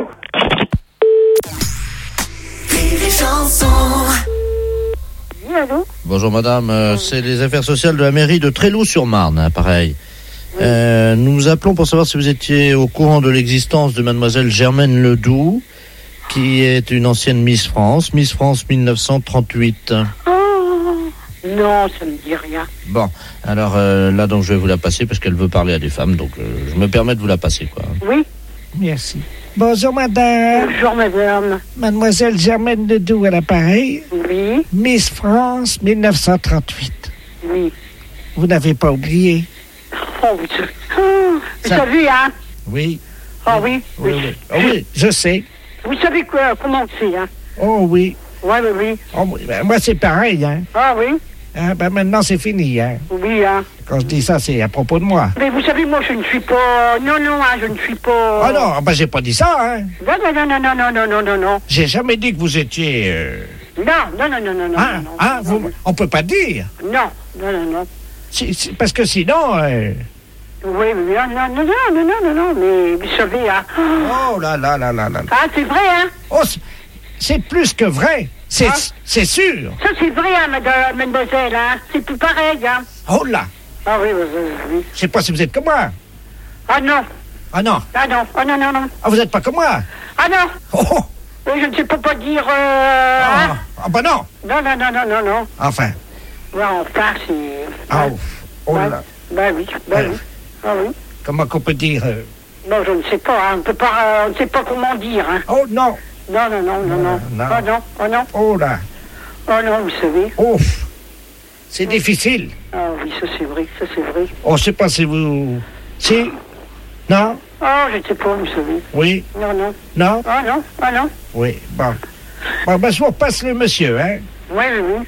Oui, allô? Bonjour madame, c'est les affaires sociales de la mairie de Tréloux-sur-Marne, pareil. Nous vous appelons pour savoir si vous étiez au courant de l'existence de mademoiselle Germaine Ledoux, qui est une ancienne Miss France 1938. Non, ça me dit rien. Bon, alors là donc je vais vous la passer parce qu'elle veut parler à des femmes, donc je me permets de vous la passer, quoi. Oui? Merci. Bonjour madame. Bonjour madame. Mademoiselle Germaine Ledoux à l'appareil. Oui? Miss France 1938. Oui. Vous n'avez pas oublié? Oh, vous savez, hein? Oui. Ah oui? Oui. Oh, oui, je sais. Vous savez quoi, comment c'est, hein? Oh oui. Oui. Oh, oui. Ben, moi c'est pareil, hein. Ah oui? Hein, ben maintenant c'est fini, hein. Oui, hein. Quand je dis ça, c'est à propos de moi. Mais vous savez, moi je ne suis pas... Non, hein, je ne suis pas... Ah non, ben j'ai pas dit ça, hein. Non. J'ai jamais dit que vous étiez... Non. Ah, on peut pas dire. Non. C'est parce que sinon... Oui, non, mais vous savez, hein. Oh là. Ah, c'est vrai, hein. Oh, c'est plus que vrai. C'est sûr. Ça, c'est vrai, hein, mademoiselle, hein. C'est tout pareil, hein. Oh là. Ah oui. Je sais pas si vous êtes comme moi. Ah non. Non. Ah, vous êtes pas comme moi. Ah non. Oh. Oui, je ne sais pas dire... Ah bah non. Non. Enfin. Ouais, enfin, c'est... Ah, oh là. Bah oui. Ah oui. Comment qu'on peut dire Non, je ne sais pas, hein. On ne sait pas comment dire, hein. Oh non. Non. Oh non. Oh là. Oh non, vous savez. Oh. C'est difficile. Ah oui, ça c'est vrai. Oh, je sais pas si vous... Si? Non? Oh, je ne sais pas, vous savez. Oui? Non. Non? Ah non. Oui, bon. Bon, ben, je vous repasse le monsieur, hein? Oui.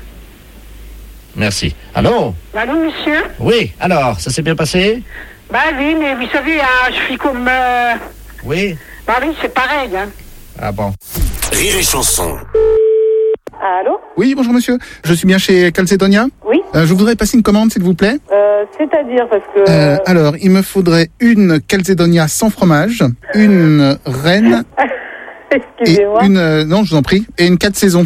Merci. Allô, monsieur? Oui, alors, ça s'est bien passé? Bah oui, mais vous savez, hein, je suis comme... Oui? Bah oui, c'est pareil, hein. Ah bon. Rire et chanson. Allô? Oui, bonjour monsieur. Je suis bien chez Calzedonia. Oui. Je voudrais passer une commande, s'il vous plaît. C'est-à-dire, parce que... Alors, il me faudrait une Calzedonia sans fromage, une reine... Excusez-moi. Et une... non, je vous en prie. Et une 4 saisons.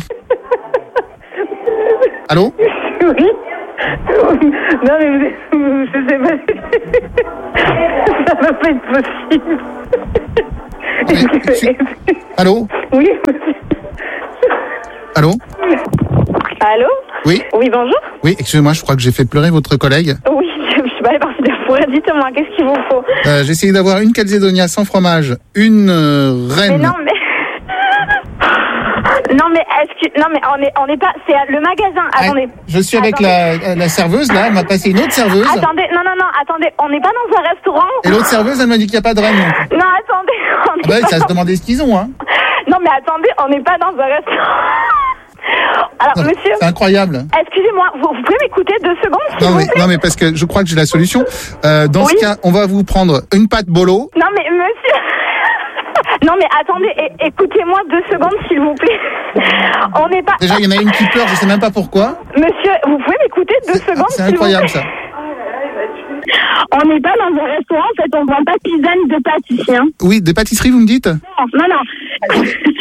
Allô? Oui. Non, mais je sais pas. Ça va pas être possible. Allô? Oui. Allô? Allô? Oui? Oui, bonjour. Oui, excusez-moi, je crois que j'ai fait pleurer votre collègue. Oui, je suis pas allée partie de la forêt. Dites-moi, qu'est-ce qu'il vous faut? J'ai essayé d'avoir une Calzedonia sans fromage, une reine... Mais non, mais... Non mais on est pas, c'est le magasin. Attendez. Je suis avec la serveuse là, elle m'a passé une autre serveuse. Attendez, non, attendez, on n'est pas dans un restaurant. Et l'autre serveuse, elle m'a dit qu'il n'y a pas de reine. Non, attendez. Bah oui, ça se demandait ce qu'ils ont, hein. Non mais attendez, on n'est pas dans un restaurant. Alors, non, monsieur. C'est incroyable. Excusez-moi, vous pouvez m'écouter 2 secondes, s'il vous plaît? Non mais parce que je crois que j'ai la solution. Dans ce cas, on va vous prendre une pâte bolo. Non mais monsieur. Non mais attendez, écoutez-moi 2 secondes s'il vous plaît. On n'est pas... Déjà il y en a une qui pleure, je sais même pas pourquoi. Monsieur, vous pouvez m'écouter 2 secondes C'est incroyable ça. On n'est pas dans un restaurant, en fait on vend pas de pizza ni de pâtisserie. Hein. Oui, des pâtisseries vous me dites? Non.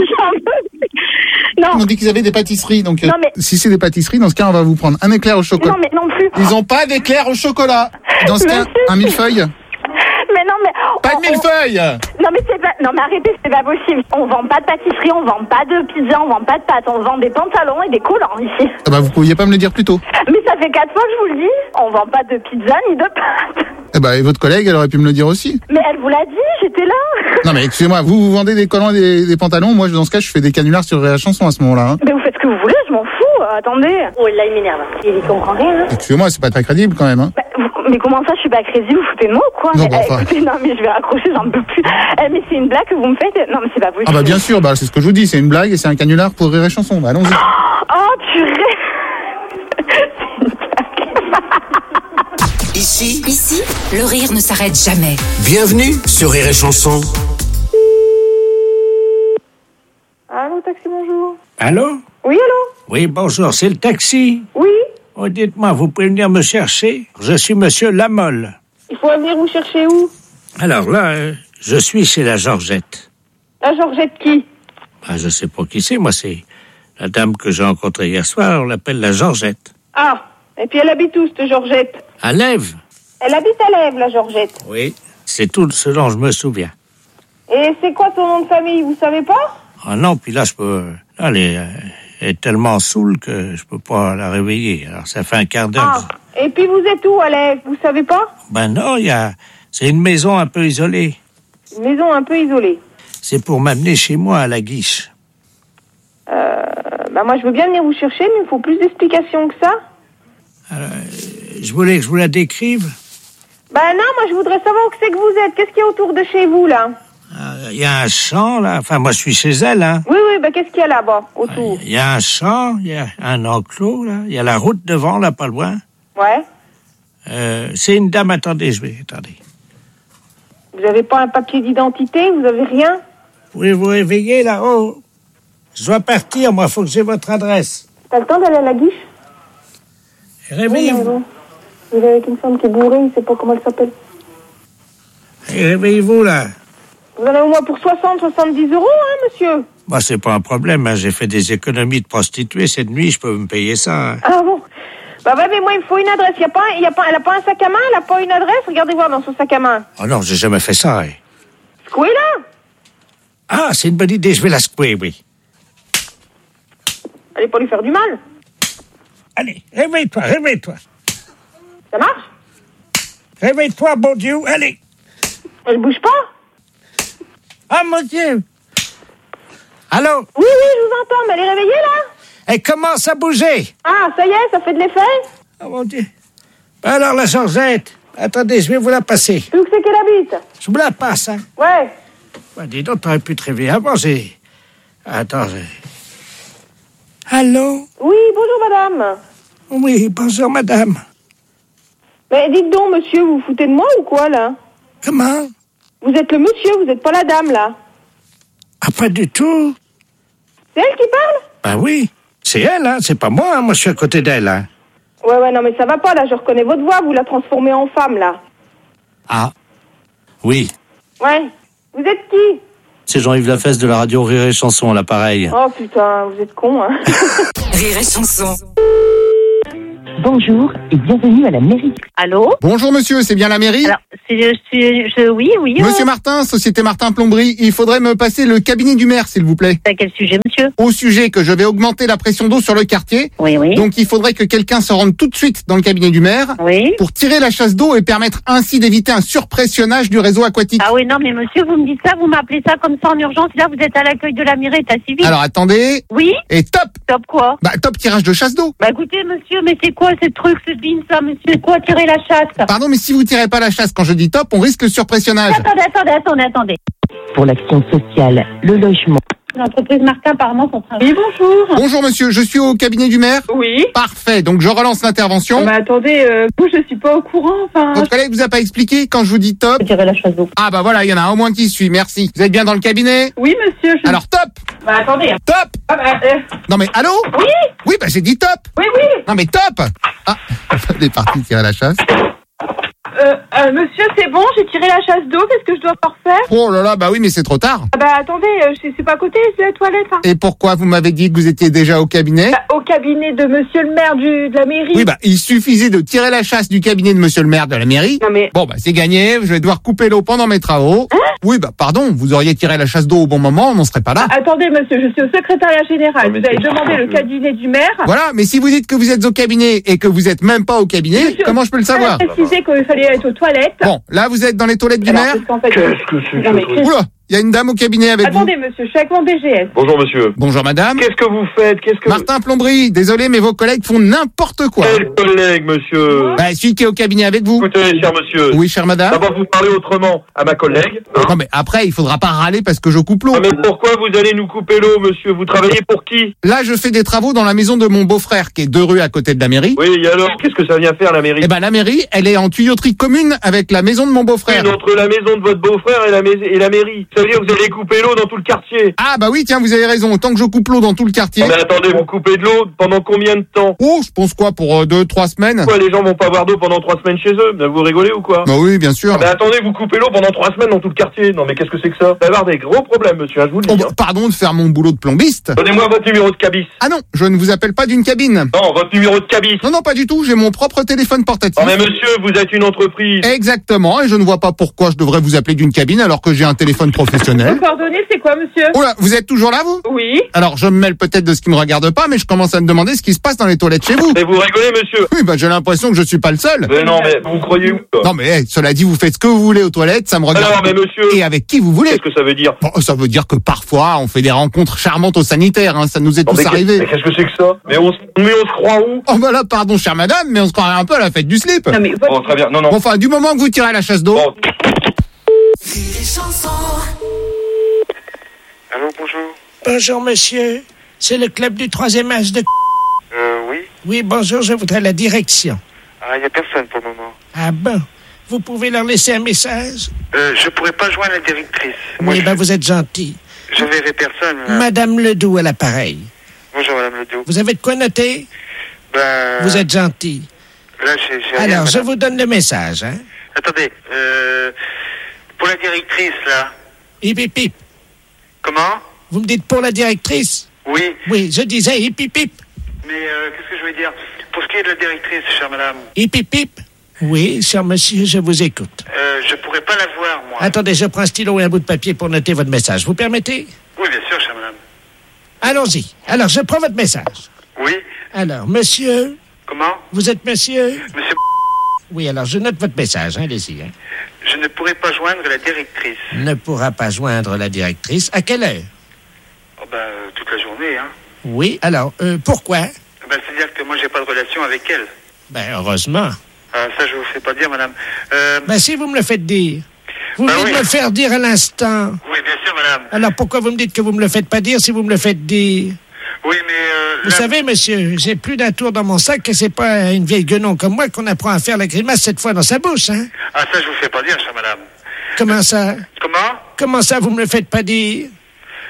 Non. Ils m'ont dit qu'ils avaient des pâtisseries, donc non, mais... si c'est des pâtisseries, dans ce cas on va vous prendre un éclair au chocolat. Non mais non plus. Ils ont pas d'éclair au chocolat. Dans ce cas, un millefeuille. Mais non mais... Pas de millefeuille. Non mais c'est pas... Non mais arrêtez, c'est pas possible. On vend pas de pâtisserie, on vend pas de pizza, on vend pas de pâtes, on vend des pantalons et des collants ici. Ah bah vous pouviez pas me le dire plus tôt. Mais ça fait 4 fois que je vous le dis. On vend pas de pizza ni de pâtes. Eh bah et votre collègue, elle aurait pu me le dire aussi. Mais elle vous l'a dit, j'étais là. Non mais excusez-moi, vous vendez des collants et des pantalons, moi dans ce cas je fais des canulars sur la chanson à ce moment-là. Hein. Mais vous faites ce que vous voulez, je m'en fous. Attendez. Oh là il m'énerve. Il comprend rien. Hein. Excusez-moi, c'est pas très crédible quand même. Hein. Mais comment ça, je suis pas crédible, vous foutez de moi ou quoi? Non, mais, bon, enfin... écoutez, non mais je vais raccrocher, j'en peux plus. Mais c'est une blague que vous me faites? Non mais c'est pas possible. Ah bah bien sûr, bah c'est ce que je vous dis, c'est une blague et c'est un canular pour Rire et Chanson. Bah allons-y. Oh purée. Ici, le rire ne s'arrête jamais. Bienvenue sur Rire et Chanson. Allô, taxi, bonjour. Allô? Oui, allô? Oui, bonjour, c'est le taxi? Oui. Oh, dites-moi, vous pouvez venir me chercher? Je suis monsieur Lamolle. Il faut venir vous chercher où? Alors là, je suis chez la Georgette. La Georgette qui? Ah, je sais pas qui c'est, moi c'est la dame que j'ai rencontrée hier soir, on l'appelle la Georgette. Ah, et puis elle habite où, cette Georgette? À Lèves? Elle habite à Lèves, la Georgette. Oui, c'est tout ce dont je me souviens. Et c'est quoi son nom de famille, vous savez pas? Ah non, puis là, je peux... Là, elle est tellement saoule que je peux pas la réveiller. Alors, ça fait un quart d'heure. Ah, et puis vous êtes où, à Lèves? Vous savez pas? Ben non, c'est une maison un peu isolée. Une maison un peu isolée. C'est pour m'amener chez moi à la Guiche. Bah moi, je veux bien venir vous chercher, mais il faut plus d'explications que ça. Je voulais que je vous la décrive. Bah non, moi, je voudrais savoir où c'est que vous êtes. Qu'est-ce qu'il y a autour de chez vous, là? Il y a un champ, là. Enfin, moi, je suis chez elle, hein. Oui, bah qu'est-ce qu'il y a là-bas, autour? Il y a un champ, il y a un enclos, là. Il y a la route devant, là, pas loin. Ouais. C'est une dame, attendez. Vous avez pas un papier d'identité? Vous avez rien? Pouvez vous réveiller, là-haut? Je dois partir, moi, faut que j'ai votre adresse. T'as le temps d'aller à la Guiche? Réveillez-vous. Il est avec une femme qui est bourrée, il sait pas comment elle s'appelle. Réveillez-vous, là. Vous en avez au moins pour 70 euros, hein, monsieur? Moi, c'est pas un problème, hein. J'ai fait des économies de prostituée cette nuit, je peux me payer ça. Hein. Ah bon? Bah ouais, mais moi, il me faut une adresse. Elle a pas un sac à main, elle a pas une adresse? Regardez voir dans son sac à main. Oh non, j'ai jamais fait ça, hein. Secouez là? Ah, c'est une bonne idée, je vais la secouer, oui. Allez pas lui faire du mal. Allez, réveille-toi. Ça marche? Réveille-toi, bon Dieu, allez. Elle bouge pas? Ah, mon Dieu. Allô? Oui, je vous entends, mais elle est réveillée, là? Elle commence à bouger. Ah, ça y est, ça fait de l'effet? Oh, mon Dieu. Alors, la Georgette, attendez, je vais vous la passer. Où c'est qu'elle habite? Je vous la passe, hein. Ouais. Bah, dis donc, t'aurais pu te réveiller avant, Attends, Allô? Oui, bonjour, madame. Oui, bonjour, madame. Mais dites donc, monsieur, vous vous foutez de moi ou quoi, là? Comment? Vous êtes le monsieur, vous n'êtes pas la dame, là. Ah, pas du tout. C'est elle qui parle? Ben oui. C'est elle, hein, c'est pas moi, hein. Moi je suis à côté d'elle, hein. Ouais, non, mais ça va pas, là, je reconnais votre voix, vous la transformez en femme, là. Ah. Oui. Ouais. Vous êtes qui? C'est Jean-Yves Lafesse de la radio Rire et Chanson à l'appareil. Oh putain, vous êtes con, hein. Rire et Chanson. Bonjour et bienvenue à la mairie. Allô? Bonjour monsieur, c'est bien la mairie? Alors, oui. Monsieur Martin, Société Martin Plomberie, il faudrait me passer le cabinet du maire, s'il vous plaît. À quel sujet, monsieur? Au sujet que je vais augmenter la pression d'eau sur le quartier. Oui. Donc il faudrait que quelqu'un se rende tout de suite dans le cabinet du maire. Oui. Pour tirer la chasse d'eau et permettre ainsi d'éviter un surpressionnage du réseau aquatique. Ah oui, non, mais monsieur, vous me dites ça, vous m'appelez ça comme ça en urgence, là, vous êtes à l'accueil de la mairie, état civil. Alors attendez. Oui. Et top. Top quoi? Bah top tirage de chasse d'eau. Bah écoutez, monsieur, mais c'est quoi ce truc, ce bin, ça, monsieur? C'est quoi tirer la chasse? Pardon, mais si vous tirez pas la chasse quand je dis top, on risque le surpressionnage. Attendez. Pour l'action sociale, le logement. L'entreprise Martin, apparemment, son travail. Oui, bonjour. Bonjour monsieur, je suis au cabinet du maire. Oui. Parfait, donc je relance l'intervention. Mais attendez, vous, je suis pas au courant, enfin. Votre collègue vous a pas expliqué quand je vous dis top? Tirer la chasse d'eau. Ah bah voilà, il y en a un au moins qui suit, merci. Vous êtes bien dans le cabinet? Oui, monsieur, Alors top. Bah attendez. Top. Ah bah, Non mais allô? Oui. Oui, bah j'ai dit top. Oui. Non mais top. Ah, on est parti tirer la chasse. Monsieur, c'est bon, j'ai tiré la chasse d'eau, qu'est-ce que je dois encore faire? Oh là là, bah oui, mais c'est trop tard. Ah bah attendez, c'est pas à côté, c'est la toilette, hein. Et pourquoi vous m'avez dit que vous étiez déjà au cabinet? Au cabinet de monsieur le maire de la mairie. Oui, bah il suffisait de tirer la chasse du cabinet de monsieur le maire de la mairie. Non mais... Bon bah c'est gagné, je vais devoir couper l'eau pendant mes travaux. Hein? Oui, bah pardon, vous auriez tiré la chasse d'eau au bon moment, on n'en serait pas là. Attendez, monsieur, je suis au secrétariat général. Vous avez demandé le cabinet du maire. Voilà, mais si vous dites que vous êtes au cabinet et que vous êtes même pas au cabinet, monsieur, comment je peux le savoir? J'ai précisé qu'il fallait être aux toilettes. Bon, là vous êtes dans les toilettes du maire. Qu'est-ce que c'est? Non, mais Oula, il y a une dame au cabinet avec attendez, monsieur, je suis avec mon BGS. Bonjour monsieur. Bonjour madame. Qu'est-ce que vous faites? Martin Plomberie, désolé mais vos collègues font n'importe quoi. Quel collègue, monsieur? Bah, celui qui est au cabinet avec vous. Écoutez, cher monsieur. Oui, chère madame. D'abord, vous parlez autrement à ma collègue. Non mais après, il faudra pas râler parce que je coupe l'eau. Ah, mais pourquoi vous allez nous couper l'eau, monsieur? Vous travaillez pour qui? Là, je fais des travaux dans la maison de mon beau-frère qui est 2 rues à côté de la mairie. Oui, et alors, qu'est-ce que ça vient faire, la mairie? Eh ben, la mairie, elle est en tuyauterie commune avec la maison de mon beau-frère. Entre la maison de votre beau-frère et la mairie. Ça veut dire que vous allez couper l'eau dans tout le quartier. Ah bah oui, tiens, vous avez raison. Autant que je coupe l'eau dans tout le quartier. Mais attendez, vous coupez de l'eau pendant combien de temps? Oh, je pense quoi, pour 2-3 semaines. Pourquoi les gens vont pas avoir d'eau pendant 3 semaines chez eux? Vous rigolez ou quoi? Bah oui, bien sûr. Mais attendez, vous coupez l'eau pendant 3 semaines dans tout le quartier. Non mais qu'est-ce que c'est que ça? Vous allez avoir des gros problèmes, monsieur, je vous le dis. Oh, bah, pardon de faire mon boulot de plombiste. Donnez-moi votre numéro de cabis. Ah non, je ne vous appelle pas d'une cabine. Non, votre numéro de cabis. Non, pas du tout, j'ai mon propre téléphone portatif. Oh mais monsieur, vous êtes une entreprise. Exactement, et je ne vois pas pourquoi je devrais vous appeler d'une cabine alors que j'ai un téléphone professionnel. Vos coordonnées, c'est quoi, monsieur? Oh là, vous êtes toujours là, vous? Oui. Alors, je me mêle peut-être de ce qui me regarde pas, mais je commence à me demander ce qui se passe dans les toilettes chez vous. Et vous rigolez, monsieur? Oui, bah j'ai l'impression que je suis pas le seul. Mais non, mais vous croyez où? Non, mais cela dit, vous faites ce que vous voulez aux toilettes, ça me regarde. Alors, mais monsieur... Et avec qui vous voulez. Qu'est-ce que ça veut dire? Bon, ça veut dire que parfois, on fait des rencontres charmantes au sanitaire, hein, ça nous est tous arrivé. Mais qu'est-ce que c'est que ça? Mais on se croit où? Oh bah là, pardon, chère madame, mais on se croirait un peu à la fête du slip. Non, mais... Bon, très bien, non. Bon, enfin, du moment que vous tirez la chasse d'eau... Bon. Allô, bonjour. Bonjour, monsieur. C'est le club du 3e âge de... Oui. Oui, bonjour, je voudrais la direction. Ah, il n'y a personne pour le moment. Ah bon? Vous pouvez leur laisser un message? Je pourrais pas joindre la directrice. Oui, ben vous êtes gentil. Je verrai personne. Là. Madame Ledoux à l'appareil. Bonjour, Madame Ledoux. Vous avez de quoi noter? Vous êtes gentil. Là, j'ai rien, alors, je madame. vous donne le message, hein? Attendez, pour la directrice, là. Hip, hip, hip. Comment? Vous me dites pour la directrice? Oui. Oui, je disais hip, hip, hip. Mais qu'est-ce que je veux dire? Pour ce qui est de la directrice, chère madame. Hip, hip, hip. Oui, cher monsieur, je vous écoute. Je pourrais pas la voir, moi. Attendez, je prends un stylo et un bout de papier pour noter votre message. Vous permettez? Oui, bien sûr, chère madame. Allons-y. Alors, je prends votre message. Oui. Alors, monsieur... Comment? Vous êtes monsieur? Monsieur... Oui, alors je note votre message, hein, allez-y. Hein. Je ne pourrai pas joindre la directrice. Ne pourra pas joindre la directrice. À quelle heure? Oh, toute la journée, hein. Oui, alors, pourquoi? C'est-à-dire que moi, j'ai pas de relation avec elle. Heureusement. Ça, je vous fais pas dire, madame. Si vous me le faites dire. Vous venez de me le faire dire à l'instant. Oui, bien sûr, madame. Alors, pourquoi vous me dites que vous me le faites pas dire si vous me le faites dire? Oui, mais... Vous savez, monsieur, j'ai plus d'un tour dans mon sac et c'est pas une vieille guenon comme moi qu'on apprend à faire la grimace cette fois dans sa bouche, hein? Ah, ça, je vous fais pas dire, chère madame. Comment ça? Comment? Comment ça, vous me le faites pas dire?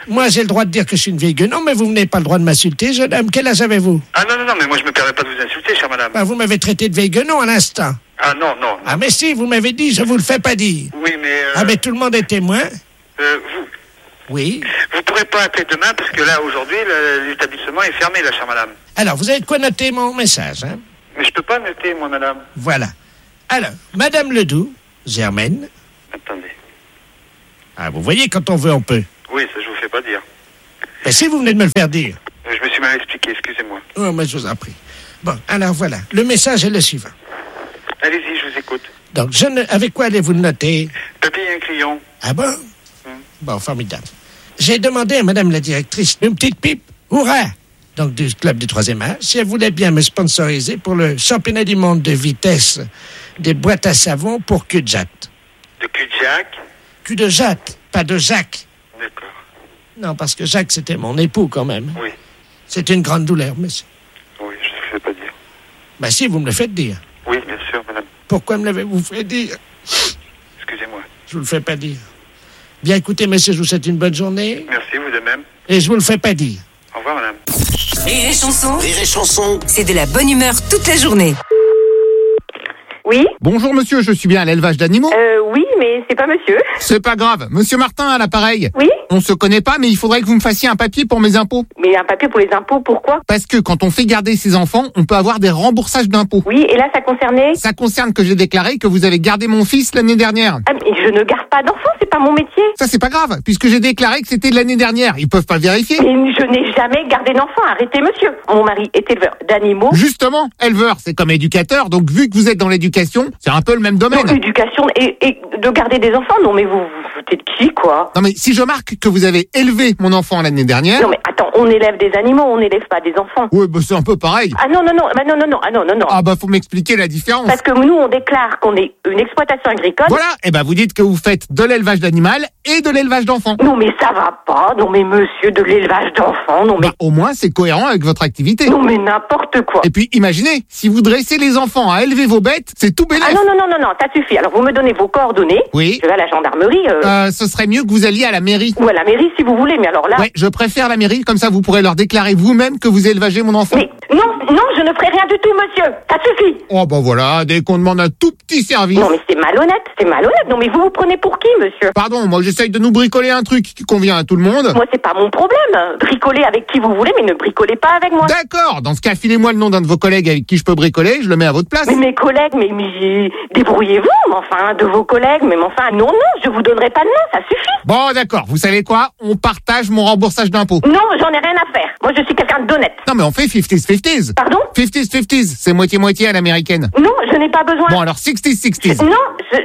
Moi, j'ai le droit de dire que je suis une vieille guenon, mais vous n'avez pas le droit de m'insulter, jeune homme. Quel âge avez-vous? Ah non, mais moi je me permets pas de vous insulter, chère madame. Bah, vous m'avez traité de vieille guenon à l'instant. Ah non. Ah mais si, vous m'avez dit, je vous le fais pas dire. Oui, mais... Ah mais tout le monde est témoin. Vous... Oui. Vous pourrez pas appeler demain parce que là, aujourd'hui, l'établissement est fermé, là, chère madame. Alors, vous avez de quoi noter mon message, hein? Mais je peux pas noter, moi, madame. Voilà. Alors, Madame Ledoux, Germaine. Attendez. Ah, vous voyez, quand on veut, on peut. Oui, ça je vous fais pas dire. Mais si vous venez de me le faire dire. Je me suis mal expliqué, excusez-moi. Oh, mais je vous en prie. Bon, alors voilà. Le message est le suivant. Allez-y, je vous écoute. Donc, avec quoi allez-vous le noter? Papier et un crayon. Ah bon? Bon, formidable. J'ai demandé à Madame la directrice une petite pipe. Hurrah! Donc, du club du 3e âge, si elle voulait bien me sponsoriser pour le championnat du monde de vitesse des boîtes à savon pour cul de jatte. De cul de Jacques? Cul de jatte, pas de Jacques. D'accord. Non, parce que Jacques, c'était mon époux quand même. Oui. C'est une grande douleur, monsieur. Oui, je ne le fais pas dire. Ben si, vous me le faites dire. Oui, bien sûr, madame. Pourquoi me l'avez-vous fait dire? Excusez-moi. Je vous le fais pas dire. Bien, écoutez, monsieur, je vous souhaite une bonne journée. Merci, vous de même. Et je vous le fais pas dire. Au revoir, madame. Rire et chanson. Rire et chanson. C'est de la bonne humeur toute la journée. Oui. Bonjour monsieur, je suis bien à l'élevage d'animaux. Oui, mais c'est pas monsieur. C'est pas grave. Monsieur Martin à l'appareil. Oui. On se connaît pas, mais il faudrait que vous me fassiez un papier pour mes impôts. Mais un papier pour les impôts, pourquoi? Parce que quand on fait garder ses enfants, on peut avoir des remboursages d'impôts. Oui, et là, ça concernait? Ça concerne que j'ai déclaré que vous avez gardé mon fils l'année dernière. Ah, mais je ne garde pas d'enfants, c'est pas mon métier. Ça, c'est pas grave, puisque j'ai déclaré que c'était de l'année dernière. Ils peuvent pas vérifier. Mais je n'ai jamais gardé d'enfants, arrêtez, monsieur. Mon mari est éleveur d'animaux. Justement, éleveur, c'est comme éducateur, donc vu que vous êtes dans l'éducation, c'est un peu le même domaine. Non, éducation et de garder des enfants, non mais vous êtes qui, quoi? Non mais si je marque que vous avez élevé mon enfant l'année dernière... Non mais attends, on élève des animaux, on n'élève pas des enfants. Oui, bah c'est un peu pareil. Ah non, non. Ah bah faut m'expliquer la différence. Parce que nous, on déclare qu'on est une exploitation agricole. Voilà, et bah vous dites que vous faites de l'élevage d'animal et de l'élevage d'enfants. Non mais ça va pas, non mais monsieur, de l'élevage d'enfants, non mais... Bah au moins c'est cohérent avec votre activité. Non mais n'importe quoi. Et puis imaginez, si vous dressez les enfants à élever vos bêtes, c'est tout bénef. Ah non, ça suffit. Alors vous me donnez vos coordonnées. Oui. Je vais à la gendarmerie. Ce serait mieux que vous alliez à la mairie. Ou à la mairie si vous voulez, mais alors là... Ouais, je préfère la mairie, comme ça vous pourrez leur déclarer vous-même que vous élevagez mon enfant. Mais non, je ne ferai rien du tout, monsieur. Ça suffit. Oh bah voilà, dès qu'on demande un tout petit service... Non mais c'est malhonnête. Non mais vous vous prenez pour qui, monsieur? Pardon, moi j'essaye de nous bricoler un truc qui convient à tout le monde. Moi c'est pas mon problème. Bricoler avec qui vous voulez, mais ne bricolez pas avec moi. D'accord, dans ce cas, filez-moi le nom d'un de vos collègues avec qui je peux bricoler, je le mets à votre place. Mais mes collègues, mais débrouillez-vous, mais enfin, de vos collègues, mais enfin, non, je vous donnerai pas de nom, ça suffit. Bon d'accord, vous savez quoi? On partage mon remboursage d'impôts. Non, j'en ai rien à faire. Moi je suis quelqu'un d'honnête. Non mais on fait 50-50. Pardon? 50-50, c'est moitié-moitié à l'américaine. Non, je n'ai pas besoin. Bon alors 60-60. Non,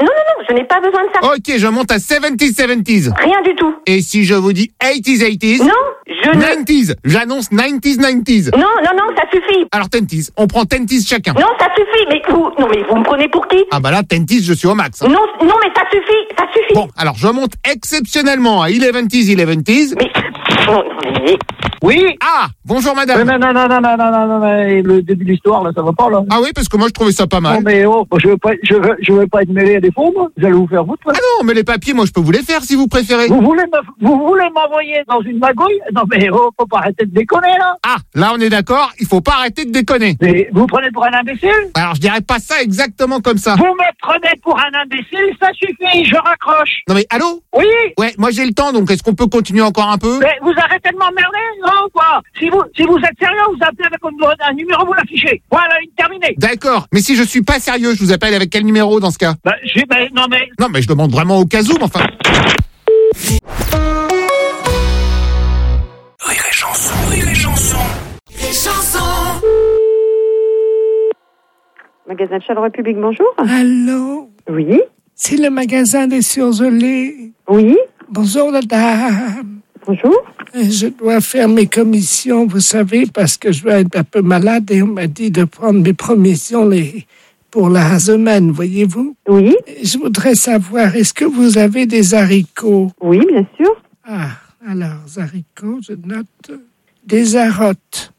je n'ai pas besoin de ça. Ok, je monte à 70-70. Rien du tout. Et si je vous dis 80-80s? Non, je ne... 90s, j'annonce 90-90s. Non, ça suffit. Alors 10s, on prend 10s chacun. Non, ça suffit, mais vous me prenez pour qui? Ah bah là, 10s, je suis au max. Hein. Non, mais ça suffit. Bon, alors je monte exceptionnellement à 11s. Mais... Oui. Ah, bonjour madame. Non, le début de l'histoire, là, ça va pas, là. Ah oui, parce que moi, je trouvais ça pas mal. Non, mais je veux pas être mêlé à des faux, moi. Vous allez vous faire foutre. Ah non, mais les papiers, moi, je peux vous les faire si vous préférez. Vous voulez m'envoyer dans une magouille? Non, mais faut pas arrêter de déconner, là. Ah, là, on est d'accord, il faut pas arrêter de déconner. Mais vous prenez pour un imbécile? Alors, je dirais pas ça exactement comme ça. Vous me prenez pour un imbécile, ça suffit, je raccroche. Non, mais allô? Oui. Ouais, moi, j'ai le temps, donc est-ce qu'on peut continuer encore un peu? Mais vous arrêtez de m'emmerder, non, quoi? Si vous êtes sérieux, vous appelez avec un numéro, vous l'affichez. Voilà, terminé. D'accord, mais si je suis pas sérieux, je vous appelle avec quel numéro dans ce cas? Non, mais je demande vraiment au cas où, mais enfin... Rire et chanson. Magasin de Charleroi Public, bonjour. Allô? Oui. C'est le magasin des surgelés. Oui. Bonjour, madame. Bonjour. Je dois faire mes commissions, vous savez, parce que je vais être un peu malade et on m'a dit de prendre mes provisions pour la semaine, voyez-vous? Oui. Et je voudrais savoir, est-ce que vous avez des haricots? Oui, bien sûr. Ah, alors, haricots, je note. Des arottes.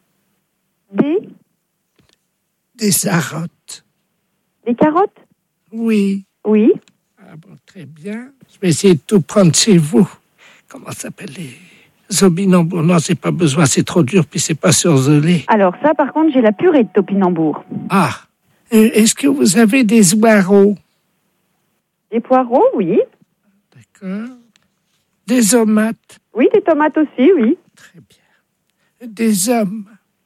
Des arottes. Des carottes? Oui. Oui. Ah bon, très bien. Je vais essayer de tout prendre chez vous. Comment ça s'appelle Zobinambour, non, c'est pas besoin, c'est trop dur, puis c'est pas surgelé. Alors ça, par contre, j'ai la purée de topinambour. Ah, est-ce que vous avez des poireaux? Des poireaux, oui. D'accord. Des tomates? Oui, des tomates aussi, oui. Très bien. Des hommes?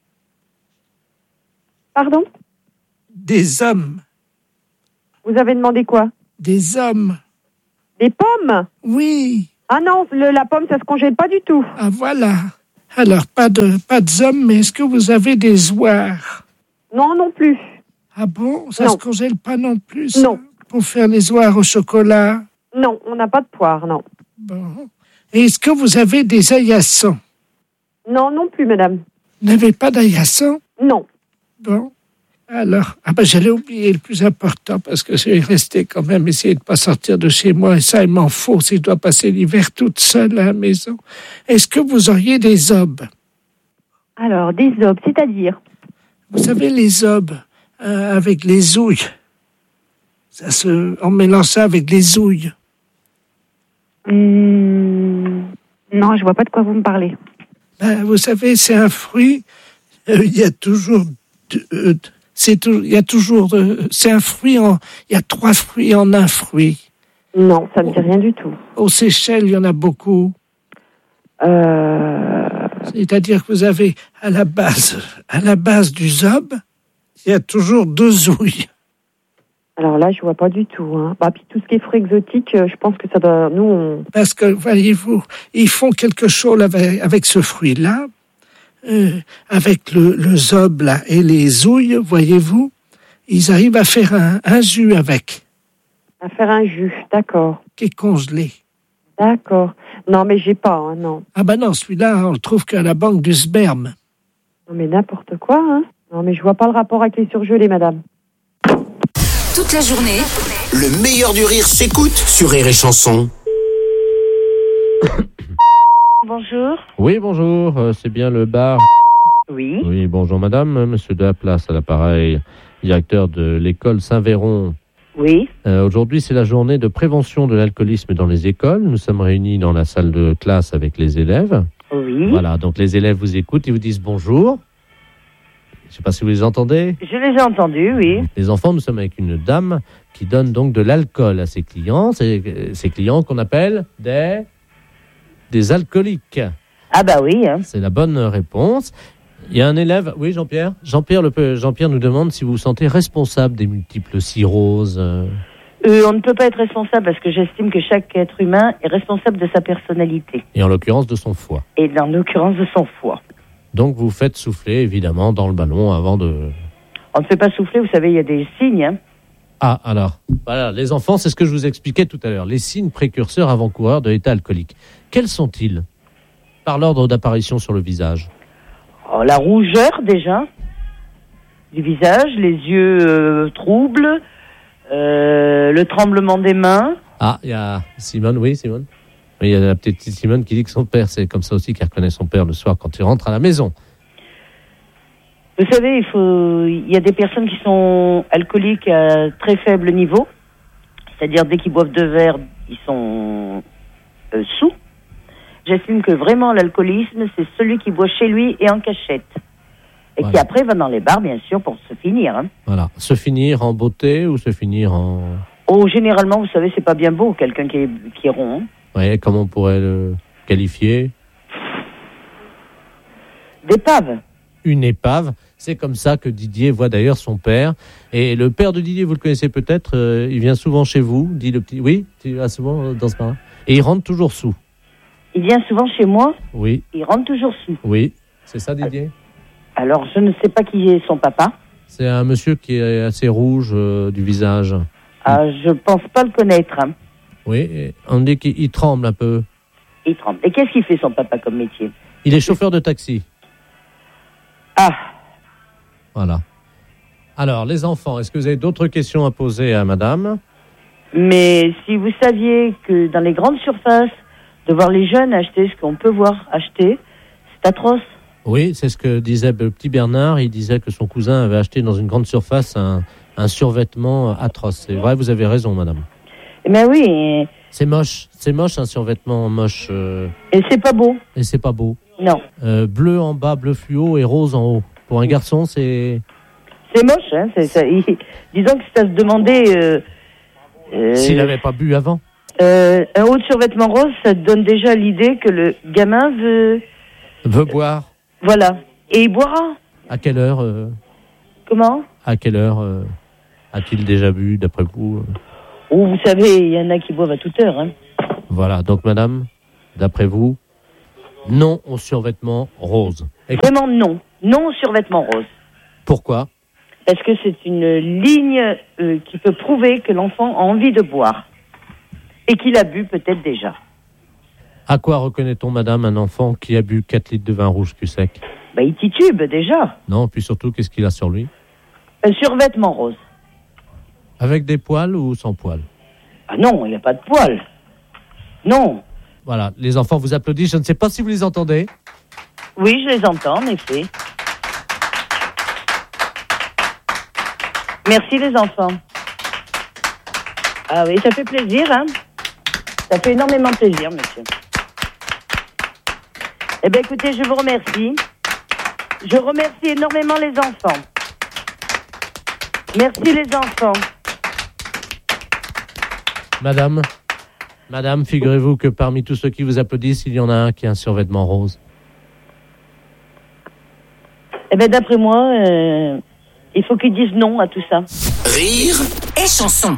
Pardon? Des hommes. Vous avez demandé quoi? Des hommes. Des pommes? Oui. Ah non, la pomme, ça se congèle pas du tout. Ah voilà. Alors, pas de hommes, mais est-ce que vous avez des oirs? Non, non plus. Ah bon? Ça se congèle pas non plus? Ça, non. Pour faire les oirs au chocolat? Non, on n'a pas de poire, non. Bon. Et est-ce que vous avez des aillassons? Non, non plus, madame. Vous n'avez pas d'aillassons? Non. Bon. Alors, j'allais oublier le plus important parce que je vais rester quand même essayer de ne pas sortir de chez moi et ça, il m'en faut si je dois passer l'hiver toute seule à la maison. Est-ce que vous auriez des obes? Alors, des obes, c'est-à-dire? Vous savez, les obes avec les ouilles. On mélange ça avec les ouilles. Non, je vois pas de quoi vous me parlez. Vous savez, c'est un fruit. Il y a toujours... c'est un fruit il y a 3 fruits en un fruit. Non, ça me dit rien du tout. Aux Seychelles, il y en a beaucoup. C'est-à-dire que vous avez à la base du zob, il y a toujours 2 ouilles. Alors là, je vois pas du tout. Hein. Puis tout ce qui est fruits exotiques, je pense que ça doit... Parce que, voyez-vous, ils font quelque chose avec ce fruit-là. Avec le zob là, et les ouilles, voyez-vous, ils arrivent à faire un jus avec. À faire un jus, d'accord. Qui est congelé. D'accord. Non, mais j'ai pas, hein, non. Ah non, celui-là, on le trouve qu'à la banque du sperme. Non, mais n'importe quoi, hein. Non, mais je vois pas le rapport avec les surgelés, madame. Toute la journée, le meilleur du rire s'écoute sur Rire et Chanson. Bonjour. Oui, bonjour, c'est bien le bar. Oui. Oui, bonjour madame, monsieur de la Place à l'appareil, directeur de l'école Saint-Véron. Oui. Aujourd'hui, c'est la journée de prévention de l'alcoolisme dans les écoles. Nous sommes réunis dans la salle de classe avec les élèves. Oui. Voilà, donc les élèves vous écoutent, ils vous disent bonjour. Je ne sais pas si vous les entendez. Je les ai entendus, oui. Les enfants, nous sommes avec une dame qui donne donc de l'alcool à ses clients. C'est ces clients qu'on appelle des alcooliques. Ah bah oui. Hein. C'est la bonne réponse. Il y a un élève, oui Jean-Pierre. Jean-Pierre nous demande si vous vous sentez responsable des multiples cirrhoses. On ne peut pas être responsable parce que j'estime que chaque être humain est responsable de sa personnalité. Et en l'occurrence de son foie. Et en l'occurrence de son foie. Donc vous faites souffler évidemment dans le ballon avant de... On ne fait pas souffler, vous savez, il y a des signes. Hein. Ah, alors, voilà, les enfants, c'est ce que je vous expliquais tout à l'heure. Les signes précurseurs avant-coureurs de l'état alcoolique. Quels sont-ils? Par l'ordre d'apparition sur le visage. La rougeur, déjà, du visage, les yeux troubles, le tremblement des mains. Ah, il y a Simone, oui, Simone. Oui, il y a la petite Simone qui dit que son père, c'est comme ça aussi qu'elle reconnaît son père le soir quand il rentre à la maison. Vous savez, il y a des personnes qui sont alcooliques à très faible niveau, c'est-à-dire dès qu'ils boivent 2 verres, ils sont sous. J'estime que vraiment l'alcoolisme, c'est celui qui boit chez lui et en cachette. Et qui après va dans les bars, bien sûr, pour se finir. Hein. Voilà. Se finir en beauté ou se finir en... Oh, généralement, vous savez, c'est pas bien beau, quelqu'un qui est rond. Hein. Oui, comment on pourrait le qualifier? D'épave. Une épave. C'est comme ça que Didier voit d'ailleurs son père. Et le père de Didier, vous le connaissez peut-être, il vient souvent chez vous, dit le petit... Oui, tu vas souvent dans ce bar. Et il rentre toujours sous. Il vient souvent chez moi? Oui. Il rentre toujours sous? Oui. C'est ça, Didier? Alors, je ne sais pas qui est son papa. C'est un monsieur qui est assez rouge du visage. Ah, je pense pas le connaître. Hein. Oui, on dit qu'il tremble un peu. Il tremble. Et qu'est-ce qu'il fait son papa comme métier? Il est chauffeur de taxi. Ah. Voilà. Alors, les enfants, est-ce que vous avez d'autres questions à poser à madame? Mais si vous saviez que dans les grandes surfaces, de voir les jeunes acheter ce qu'on peut voir acheter, c'est atroce. Oui, c'est ce que disait le petit Bernard. Il disait que son cousin avait acheté dans une grande surface un survêtement atroce. C'est vrai, vous avez raison, madame. Eh ben oui. C'est moche un survêtement moche. Et c'est pas beau. Et c'est pas beau. Non. Bleu en bas, bleu fluo et rose en haut. Pour un garçon, c'est... C'est moche, hein. Disons que c'est à se demander... S'il n'avait pas bu avant. Un haut de survêtement rose, ça te donne déjà l'idée que le gamin veut boire. Voilà. Et il boira. À quelle heure Comment ? À quelle heure a-t-il déjà bu, d'après vous Oh, vous savez, il y en a qui boivent à toute heure. Hein. Voilà. Donc, madame, d'après vous, non au survêtement rose. Vraiment non. Non au survêtement rose. Pourquoi ? Parce que c'est une ligne qui peut prouver que l'enfant a envie de boire. Et qu'il a bu peut-être déjà. À quoi reconnaît-on, madame, un enfant qui a bu 4 litres de vin rouge cul sec ? Il titube déjà. Non, puis surtout, qu'est-ce qu'il a sur lui ? Un survêtement rose. Avec des poils ou sans poils ? Ah non, il n'y a pas de poils. Non. Voilà, les enfants vous applaudissent, je ne sais pas si vous les entendez. Oui, je les entends, en effet. Merci les enfants. Ah oui, ça fait plaisir, hein. Ça fait énormément plaisir, monsieur. Eh bien, écoutez, je vous remercie. Je remercie énormément les enfants. Merci les enfants. Madame, figurez-vous que parmi tous ceux qui vous applaudissent, il y en a un qui a un survêtement rose. Eh bien, d'après moi, il faut qu'ils disent non à tout ça. Rire et chanson.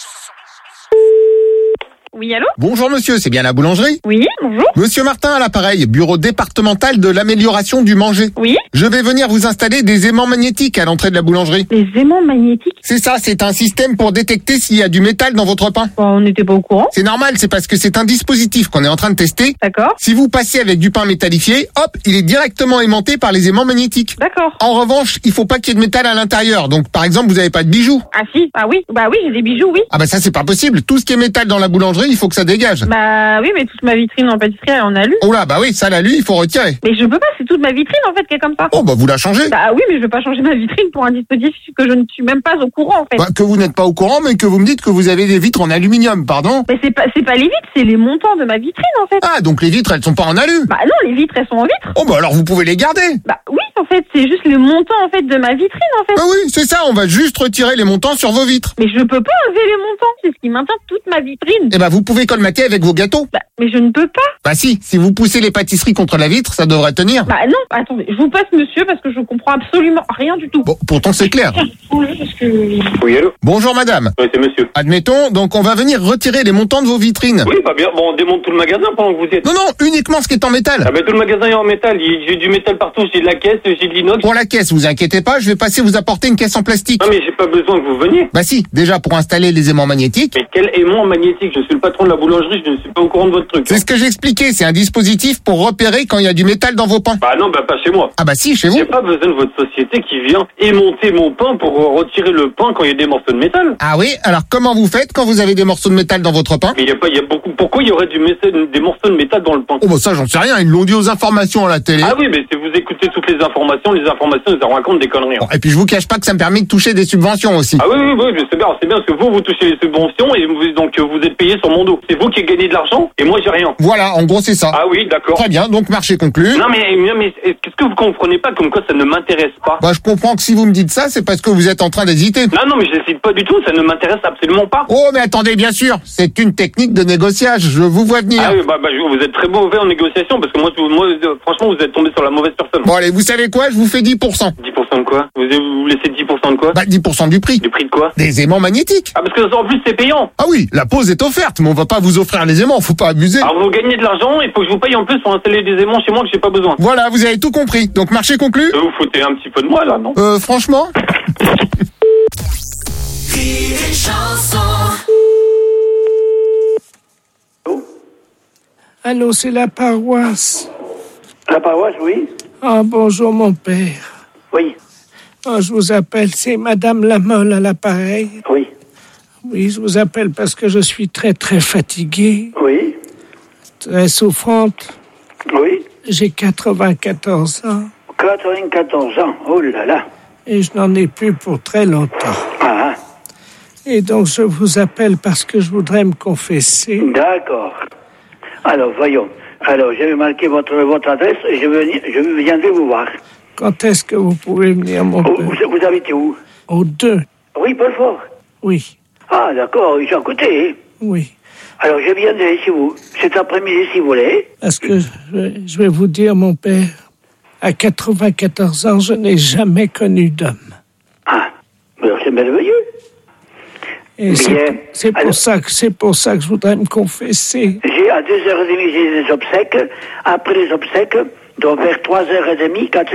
Oui, allô ? Bonjour monsieur, c'est bien la boulangerie ? Oui, bonjour. Monsieur Martin à l'appareil, bureau départemental de l'amélioration du manger. Oui. Je vais venir vous installer des aimants magnétiques à l'entrée de la boulangerie. Des aimants magnétiques ? C'est ça, c'est un système pour détecter s'il y a du métal dans votre pain. On n'était pas au courant. C'est normal, c'est parce que c'est un dispositif qu'on est en train de tester. D'accord. Si vous passez avec du pain métallifié, hop, il est directement aimanté par les aimants magnétiques. D'accord. En revanche, il faut pas qu'il y ait de métal à l'intérieur. Donc par exemple, vous n'avez pas de bijoux. Ah si, ah oui, bah oui, j'ai des bijoux, oui. Ah bah ça c'est pas possible. Tout ce qui est métal dans la boulangerie, il faut que ça dégage. Bah oui, mais toute ma vitrine en pâtisserie, elle en a lu. Oh là, bah oui, ça l'alu, il faut retirer. Mais je peux pas, c'est toute ma vitrine en fait qui est comme ça. Oh bah vous la changez. Bah oui, mais je vais pas changer ma vitrine pour un dispositif que je ne suis même pas au courant en fait. Bah, que vous n'êtes pas au courant, mais que vous me dites que vous avez des vitres en aluminium, pardon. Mais c'est pas les vitres, c'est les montants de ma vitrine en fait. Ah, donc les vitres, elles sont pas en alu. Bah non, les vitres, elles sont en vitre. Oh bah alors vous pouvez les garder. Bah oui, en fait, c'est juste les montants en fait de ma vitrine en fait. Bah oui, c'est ça, on va juste retirer les montants sur vos vitres. Mais je peux pas enlever les montants, c'est ce qui maintient toute ma vitrine. Eh bah vous pouvez colmater avec vos gâteaux. Bah, mais je ne peux pas. Bah si vous poussez les pâtisseries contre la vitre, ça devrait tenir. Bah non, attendez, je vous passe monsieur parce que je comprends absolument rien du tout. Bon, pourtant c'est clair. Oui, allô ? Bonjour madame. Oui, c'est monsieur. Admettons, donc on va venir retirer les montants de vos vitrines. Oui, pas bien. Bon, on démonte tout le magasin pendant que vous y êtes. Non, uniquement ce qui est en métal. Ah ben tout le magasin est en métal. J'ai du métal partout. J'ai de la caisse, j'ai de l'inox. Pour la caisse, vous inquiétez pas, je vais passer vous apporter une caisse en plastique. Non mais j'ai pas besoin que vous veniez. Bah si, déjà pour installer les aimants magnétiques. Mais quel aimant magnétique ? Je suis le patron de la boulangerie, je ne suis pas au courant de votre truc. C'est ce que j'expliquais, c'est un dispositif pour repérer quand il y a du métal dans vos pains. Bah non, bah pas chez moi. Ah bah si, chez vous. J'ai pas besoin de votre société qui vient aimanter mon pain pour retirer le pain quand il y a des morceaux de métal. Ah oui, alors comment vous faites quand vous avez des morceaux de métal dans votre pain ? Mais il y a beaucoup. Pourquoi il y aurait des morceaux de métal dans le pain ? Oh bah ça j'en sais rien, ils l'ont dit aux informations à la télé. Ah oui, mais si vous écoutez toutes les informations ils en racontent des conneries. Bon, et puis je vous cache pas que ça me permet de toucher des subventions aussi. Ah oui, c'est bien parce que vous touchez les subventions et donc vous êtes payé sur mon dos. C'est vous qui gagnez de l'argent et moi j'ai rien. Voilà, en gros c'est ça. Ah oui, d'accord. Très bien, donc marché conclu. Non mais qu'est-ce que vous comprenez pas comme quoi ça ne m'intéresse pas ? Bah je comprends que si vous me dites ça, c'est parce que vous êtes en train d'hésiter. Non mais j'hésite pas du tout, ça ne m'intéresse absolument pas. Oh mais attendez, bien sûr, c'est une technique de négociage, je vous vois venir. Ah oui, vous êtes très mauvais en négociation parce que moi franchement vous êtes tombé sur la mauvaise personne. Bon allez, vous savez quoi, je vous fais 10%. 10% de quoi ? Vous laissez 10% de quoi ? Bah 10% du prix. Du prix de quoi ? Des aimants magnétiques. Ah parce que en plus c'est payant. Ah oui, la pause est offerte, mais on va pas vous offrir les aimants, faut pas abuser. Alors vous gagnez de l'argent, il faut que je vous paye en plus pour installer des aimants chez moi que j'ai pas besoin. Voilà, vous avez tout compris. Donc marché conclu. Vous foutez un petit peu de moi là, non ? Franchement. Allô, c'est la paroisse. La paroisse, oui. Ah, bonjour, mon père. Oui. Ah, je vous appelle, c'est Madame Lamolle à l'appareil. Oui. Oui, je vous appelle parce que je suis très, très fatigué. Oui. Très souffrante. Oui. J'ai 94 ans. 94 ans, oh là là. Et je n'en ai plus pour très longtemps. Ah. Et donc, je vous appelle parce que je voudrais me confesser. D'accord. Alors, voyons. Alors, j'avais marqué votre adresse et je viendrai vous voir. Quand est-ce que vous pouvez venir, mon père? Vous habitez où? Au 2. Oui, Belfort. Oui. Ah, d'accord, ils sont à côté. Oui. Alors, je viendrai chez vous cet après-midi, si vous voulez. Parce que je vais vous dire, mon père, à 94 ans, je n'ai jamais connu d'homme. Ah, alors c'est merveilleux. Et c'est pour ça que je voudrais me confesser. J'ai à 2h30 j'ai des obsèques. Après les obsèques, donc vers 3h30, 4h.